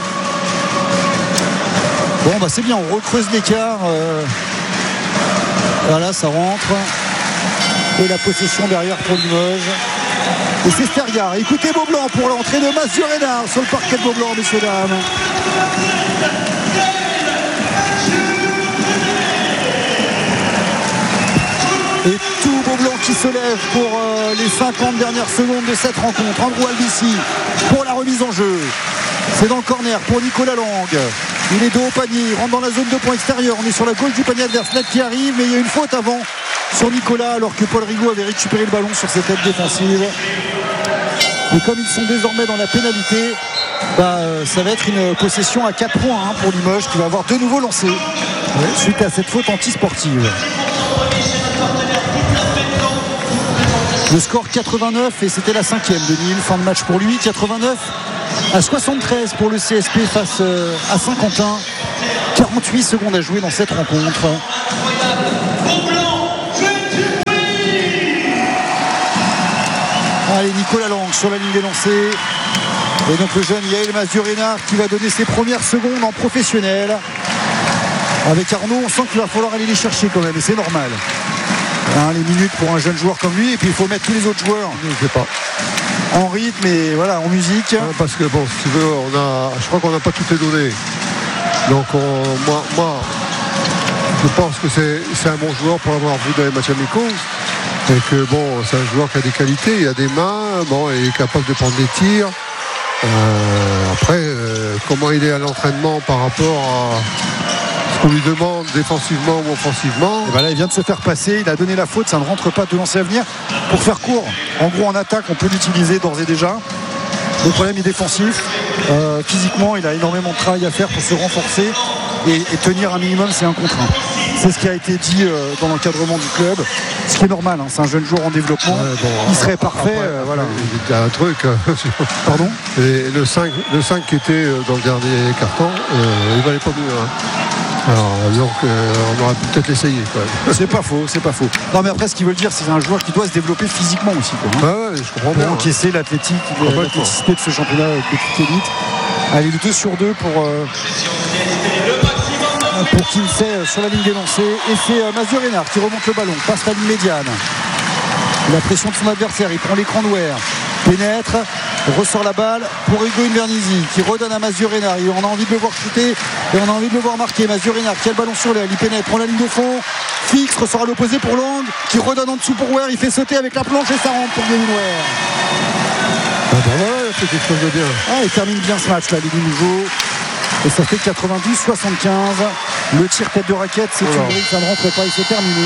[SPEAKER 2] Bon bah c'est bien, on recreuse l'écart. Euh... Voilà, ça rentre. Et la possession derrière pour Limoges. Et c'est Stergaard. Écoutez Beaublanc pour l'entrée de Masdieu Reynard sur le parquet de Beaublanc, messieurs dames. Et tout Beaublanc qui se lève pour euh, les cinquante dernières secondes de cette rencontre. Andrew Albici pour la remise en jeu. C'est dans le corner pour Nicolas Lang. Il est dos au panier, il rentre dans la zone de points extérieur. On est sur la gauche du panier adverse. Net qui arrive, mais il y a une faute avant sur Nicolas, alors que Paul Rigaud avait récupéré le ballon sur cette aide défensive. Et comme ils sont désormais dans la pénalité, bah, ça va être une possession à quatre points hein, pour Limoges, qui va avoir de nouveau lancé suite à cette faute anti-sportive. Le score quatre-vingt-neuf, et c'était la cinquième de Nîmes. Fin de match pour lui, quatre-vingt-neuf à soixante-treize pour le C S P face à Saint-Quentin. quarante-huit secondes à jouer dans cette rencontre. Allez, Nicolas Lang sur la ligne des lancers. Et donc le jeune Yael Mazurenard qui va donner ses premières secondes en professionnel. Avec Arnaud, on sent qu'il va falloir aller les chercher quand même, et c'est normal. Hein, les minutes pour un jeune joueur comme lui, et puis il faut mettre tous les autres joueurs
[SPEAKER 1] je sais pas.
[SPEAKER 2] en rythme et voilà, en musique.
[SPEAKER 1] Ouais, parce que bon, si tu veux, on a, je crois qu'on n'a pas toutes les données. Donc on, moi, moi, je pense que c'est, c'est un bon joueur pour l'avoir vu dans les matchs amicaux. Et que bon, c'est un joueur qui a des qualités, il a des mains, bon, il est capable de prendre des tirs. Euh, après, euh, comment il est à l'entraînement par rapport à ce qu'on lui demande défensivement ou offensivement.
[SPEAKER 2] Et ben là, il vient de se faire passer, il a donné la faute, ça ne rentre pas de lancer à venir. Pour faire court, en gros en attaque, on peut l'utiliser d'ores et déjà. Le problème est défensif. Euh, physiquement, il a énormément de travail à faire pour se renforcer et, et tenir un minimum, c'est un contre un. C'est ce qui a été dit euh, dans l'encadrement du club. Ce qui est normal, hein, c'est un jeune joueur en développement. Ouais, bon, il serait parfait.
[SPEAKER 1] Après,
[SPEAKER 2] euh, voilà.
[SPEAKER 1] Il y a un truc.
[SPEAKER 2] Pardon.
[SPEAKER 1] Et le cinq, le cinq qui était dans le dernier carton, euh, il valait pas mieux. Hein. Alors, donc, euh, on aurait pu peut-être l'essayer. Quoi.
[SPEAKER 2] C'est pas faux, c'est pas faux. Non, mais après, ce qu'ils veulent dire, c'est un joueur qui doit se développer physiquement aussi. Quoi, hein.
[SPEAKER 1] Ah ouais, je comprends
[SPEAKER 2] pour
[SPEAKER 1] bien.
[SPEAKER 2] encaisser l'athlétique, l'athléticité de ce championnat de petite élite. Allez, le deux sur deux pour. Euh, pour Kinsey sur la ligne des lancers. Et c'est euh, Mazurenard qui remonte le ballon, passe la ligne médiane. La pression de son adversaire, il prend l'écran d'Ouer, pénètre, ressort la balle pour Hugo Invernizzi qui redonne à Mazurenard. On a envie de le voir shooter et on a envie de le voir marquer. Mazurenard qui a le ballon sur l'aile, il pénètre, prend la ligne de fond, fixe, ressort à l'opposé pour Lang qui redonne en dessous pour Ouer, il fait sauter avec la planche et ça rentre pour Gavin Ouer.
[SPEAKER 1] Ah bah ouais, c'est quelque chose de bien.
[SPEAKER 2] Ah, il termine bien ce match là, les nouveaux. Et ça fait quatre-vingt-douze soixante-quinze. Le tir tête de raquette, c'est une brique, ça ne rentre pas et c'est terminé.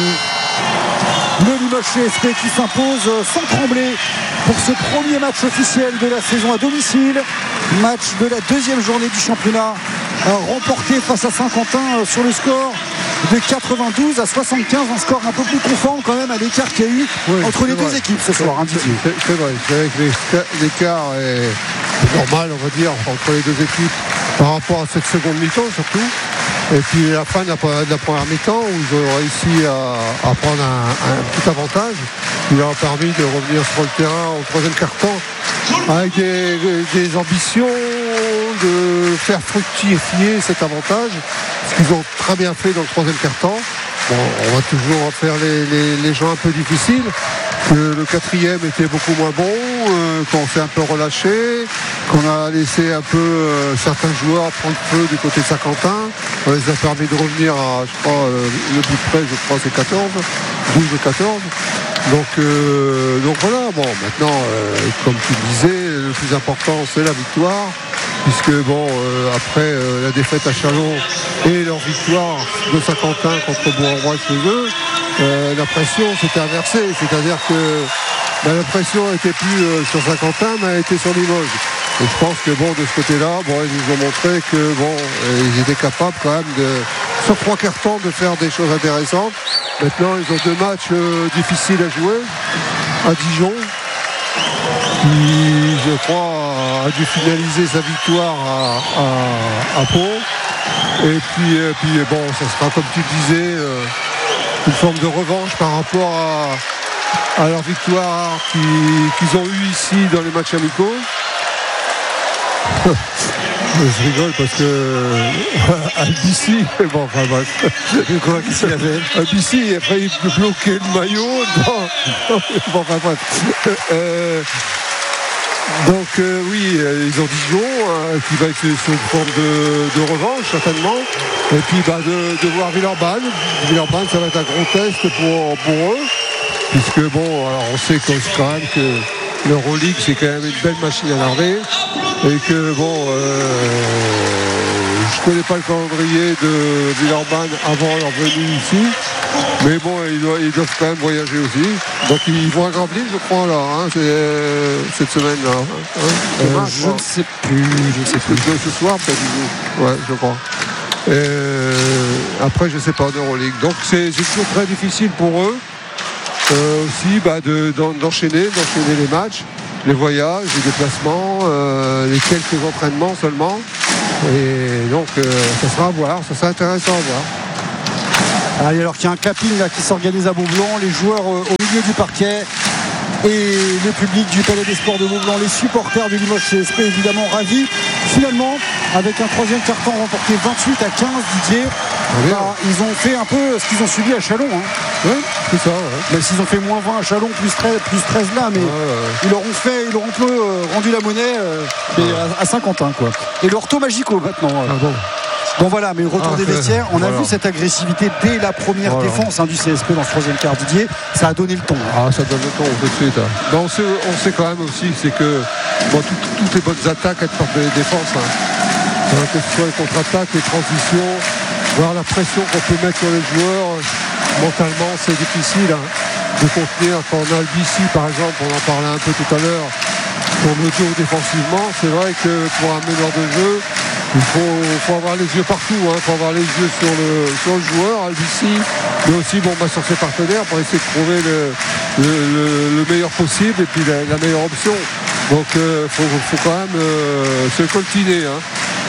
[SPEAKER 2] Le Limoges C S P qui s'impose sans trembler pour ce premier match officiel de la saison à domicile. Match de la deuxième journée du championnat, remporté face à Saint-Quentin sur le score de quatre-vingt-douze à soixante-quinze, un score un peu plus conforme quand même à l'écart qu'il y a eu oui, entre les deux vrai. équipes ce soir. Hein,
[SPEAKER 1] c'est, c'est, c'est vrai, c'est vrai que l'écart est normal, on va dire, entre les deux équipes par rapport à cette seconde mi-temps surtout. Et puis la fin de la, de la première mi-temps où ils ont réussi à, à prendre un, un petit avantage qui leur a permis de revenir sur le terrain au troisième quart-temps avec des, des ambitions de faire fructifier cet avantage, ce qu'ils ont très bien fait dans le troisième quart-temps. Bon, on va toujours faire les, les, les gens un peu difficiles, que le quatrième était beaucoup moins bon, euh, qu'on s'est un peu relâché, qu'on a laissé un peu euh, certains joueurs prendre feu du côté de Saint-Quentin. On les a permis de revenir à, je crois, euh, le but près, je crois, c'est quatorze, douze ou quatorze. Donc, euh, donc voilà, bon, maintenant, euh, comme tu disais, le plus important, c'est la victoire. Puisque bon, euh, après euh, la défaite à Châlons et leur victoire de Saint-Quentin contre Bourg-en-Bresse chez eux, euh, la pression s'était inversée. C'est-à-dire que bah, la pression n'était plus euh, sur Saint-Quentin, mais elle était sur Limoges. Et je pense que bon, de ce côté-là, bon, ils nous ont montré que bon, euh, ils étaient capables quand même de, sur trois quarts temps, de faire des choses intéressantes. Maintenant, ils ont deux matchs euh, difficiles à jouer à Dijon, qui, je crois, a dû finaliser sa victoire à, à, à Pau. Et puis, et puis, bon, ça sera, comme tu disais, euh, une forme de revanche par rapport à, à leur victoire qui, qu'ils ont eue ici dans les matchs amicaux. Je rigole parce que Albici, bon, enfin bref. Quoi, qu'est-ce qu'il y avait Albici, après il peut bloquer le maillot. Non, bon, enfin bref. Euh, donc euh, oui, euh, ils ont Dijon euh, qui va être sur une forme de, de revanche certainement. Et puis bah, de, de voir Villeurbanne. Villeurbanne, ça va être un gros test pour, pour eux. puisque bon, alors on sait quand même que l'Euroleague c'est quand même une belle machine à larder et que bon, euh, je connais pas le calendrier de Villeurbanne avant leur venue ici, mais bon, ils doivent, ils doivent quand même voyager aussi. Donc ils vont à Gravelines, je crois, là, hein, c'est, euh, cette semaine-là. Hein,
[SPEAKER 2] euh, match, je ne sais plus, je ne sais plus.
[SPEAKER 1] Ce soir, peut-être. Ouais, je crois. Euh, après, je sais pas, d'Euroleague. Donc c'est, c'est toujours très difficile pour eux. Euh, aussi bah, de, d'en, d'enchaîner, d'enchaîner les matchs, les voyages, les déplacements, euh, les quelques entraînements seulement. Et donc euh, ça sera à voir, ça sera intéressant à voir.
[SPEAKER 2] Allez, alors qu'il y a un clapping là, qui s'organise à Beaublanc, les joueurs euh, au milieu du parquet et le public du Palais des Sports de Beaublanc, les supporters du Limoges C S P évidemment ravis. Finalement, avec un troisième quart-temps remporté vingt-huit à quinze, Didier, bah, ils ont fait un peu ce qu'ils ont subi à Châlons. Hein.
[SPEAKER 1] Oui, c'est ça. Ouais.
[SPEAKER 2] Même s'ils ont fait moins vingt à Châlons, plus treize, plus treize là, mais ouais, ouais. ils leur ont fait, ils leur ont un peu euh, rendu la monnaie euh, ouais. à, à Saint-Quentin, quoi. Et le retour magico maintenant. Euh.
[SPEAKER 1] Ah bon.
[SPEAKER 2] Bon voilà, mais le retour ah, des vestiaires, on voilà. a vu cette agressivité dès la première voilà. défense hein, du C S P dans ce troisième quart, Didier, ça a donné le ton. Hein.
[SPEAKER 1] Ah, ça donne le ton tout de suite. Hein. Ben, on, sait, on sait quand même aussi, c'est que bon, tout, toutes les bonnes attaques elles partent des défenses. Hein. Que ce soit les contre-attaques, les transitions, voir la pression qu'on peut mettre sur les joueurs, mentalement c'est difficile hein, de contenir. Quand on a le B C par exemple, on en parlait un peu tout à l'heure, pour le dos défensivement, c'est vrai que pour un meneur de jeu, il faut, faut avoir les yeux partout, il hein, faut avoir les yeux sur le, sur le joueur, L B C, mais aussi bon, bah, sur ses partenaires pour essayer de trouver le, le, le, le meilleur possible et puis la, la meilleure option. Donc il euh, faut, faut quand même euh, se coltiner. Hein.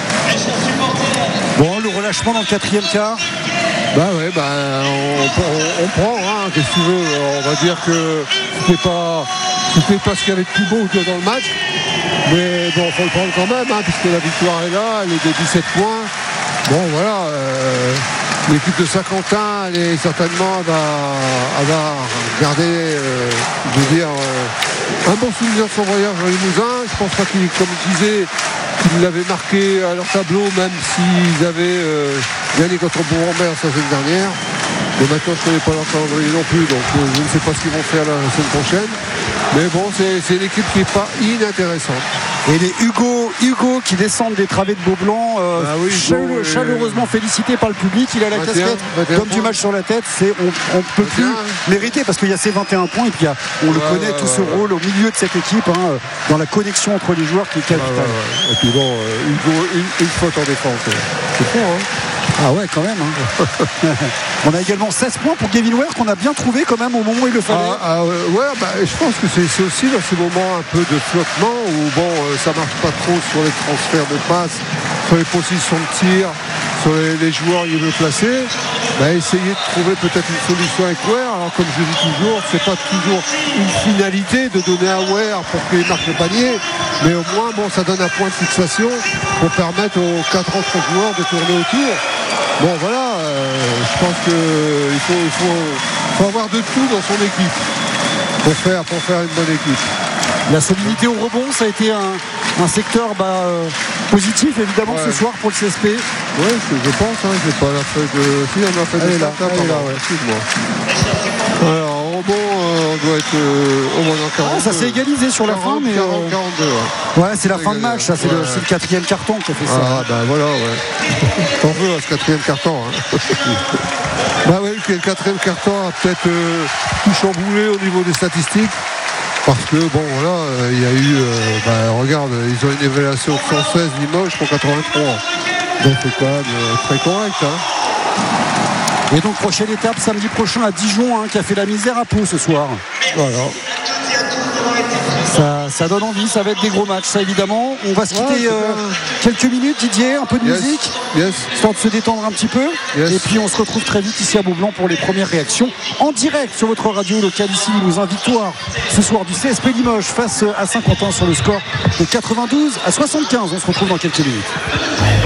[SPEAKER 2] Bon, le relâchement dans le quatrième quart.
[SPEAKER 1] Bah ouais, bah on, on, on prend, hein, qu'est-ce que tu veux. On va dire que c'était pas, c'était pas ce qu'il y avait de plus beau dans le match. Mais bon, faut le prendre quand même, hein, puisque la victoire est là, elle est de dix-sept points. Bon, voilà. Euh, l'équipe de Saint-Quentin, elle est certainement, elle va, elle va garder, euh, je veux dire, euh, un bon souvenir de son voyage au Limousin. Je pense pas qu'il, comme je disais, qu'ils l'avaient marqué à leur tableau, même s'ils avaient euh, gagné contre Bourg-en-Mer la semaine dernière. Mais maintenant, je ne connais pas leur calendrier non plus, donc euh, je ne sais pas ce qu'ils vont faire la semaine prochaine. Mais bon, c'est, c'est une équipe qui n'est pas inintéressante.
[SPEAKER 2] Et les Hugo, Hugo qui descendent des travées de Beaublanc, euh, ah oui, chale- chaleureusement euh... félicité par le public. Il a la casquette comme du match sur la tête. C'est, on ne peut plus mériter parce qu'il y a ces vingt et un points et puis a, on ouais, le connaît ouais, tout ouais, ce ouais. rôle au milieu de cette équipe hein, dans la connexion entre les joueurs qui est capitale. Ouais, ouais, ouais.
[SPEAKER 1] Et puis bon, euh, Hugo, une, une faute en défense. C'est fort, hein.
[SPEAKER 2] Ah ouais, quand même. Hein. On a également seize points pour Gavin Ware qu'on a bien trouvé quand même au moment où il le fallait.
[SPEAKER 1] Ah, ah, ouais, bah, je pense que c'est, c'est aussi dans ces moments un peu de flottement où bon, euh, ça marche pas trop sur les transferts de passes, sur les positions de tir, sur les, les joueurs il veut placer. Bah, essayer de trouver peut-être une solution avec Ware. Alors comme je dis toujours, c'est pas toujours une finalité de donner à Ware pour qu'il marque le panier, mais au moins bon, ça donne un point de fixation pour permettre aux quatre autres joueurs de tourner autour. Bon voilà, euh, je pense qu'il faut, il faut, faut avoir de tout dans son équipe pour faire, pour faire une bonne équipe.
[SPEAKER 2] La solidité au rebond, ça a été un, un secteur bah, euh, positif évidemment ouais. ce soir pour le C S P.
[SPEAKER 1] Oui, je pense, hein, j'ai pas la feuille de. Si on a fait
[SPEAKER 2] des
[SPEAKER 1] là,
[SPEAKER 2] là, là, ouais.
[SPEAKER 1] Excuse-moi. Alors en rebond, euh, on doit être euh, au moins dans quarante.
[SPEAKER 2] Ah, ça s'est égalisé sur
[SPEAKER 1] quarante,
[SPEAKER 2] la fin, mais.
[SPEAKER 1] quarante,
[SPEAKER 2] euh...
[SPEAKER 1] quarante-deux, ouais.
[SPEAKER 2] Ouais, c'est la fin de match, ça, c'est, ouais. le, c'est le quatrième carton qui a fait ça.
[SPEAKER 1] Ah, ben voilà, ouais. T'en veux à ce quatrième carton, hein. Bah oui, le quatrième carton a peut-être euh, tout chamboulé au niveau des statistiques. Parce que bon voilà, il euh, y a eu, euh, bah, regarde, ils ont une évaluation de cent seize Limoges pour quatre-vingt-trois. Donc c'est quand même euh, très correct. Hein.
[SPEAKER 2] Et donc prochaine étape samedi prochain à Dijon, hein, qui a fait la misère à Pau ce soir.
[SPEAKER 1] Voilà.
[SPEAKER 2] Ça, ça donne envie, ça va être des gros matchs, ça évidemment. On va se quitter ouais, euh, quelques minutes, Didier, un peu de
[SPEAKER 1] yes.
[SPEAKER 2] musique,
[SPEAKER 1] yes.
[SPEAKER 2] histoire de se détendre un petit peu.
[SPEAKER 1] Yes.
[SPEAKER 2] Et puis on se retrouve très vite ici à Beaublanc pour les premières réactions en direct sur votre radio locale ici Limousin. Victoire ce soir du C S P Limoges face à Saint-Quentin sur le score de quatre-vingt-douze à soixante-quinze. On se retrouve dans quelques minutes.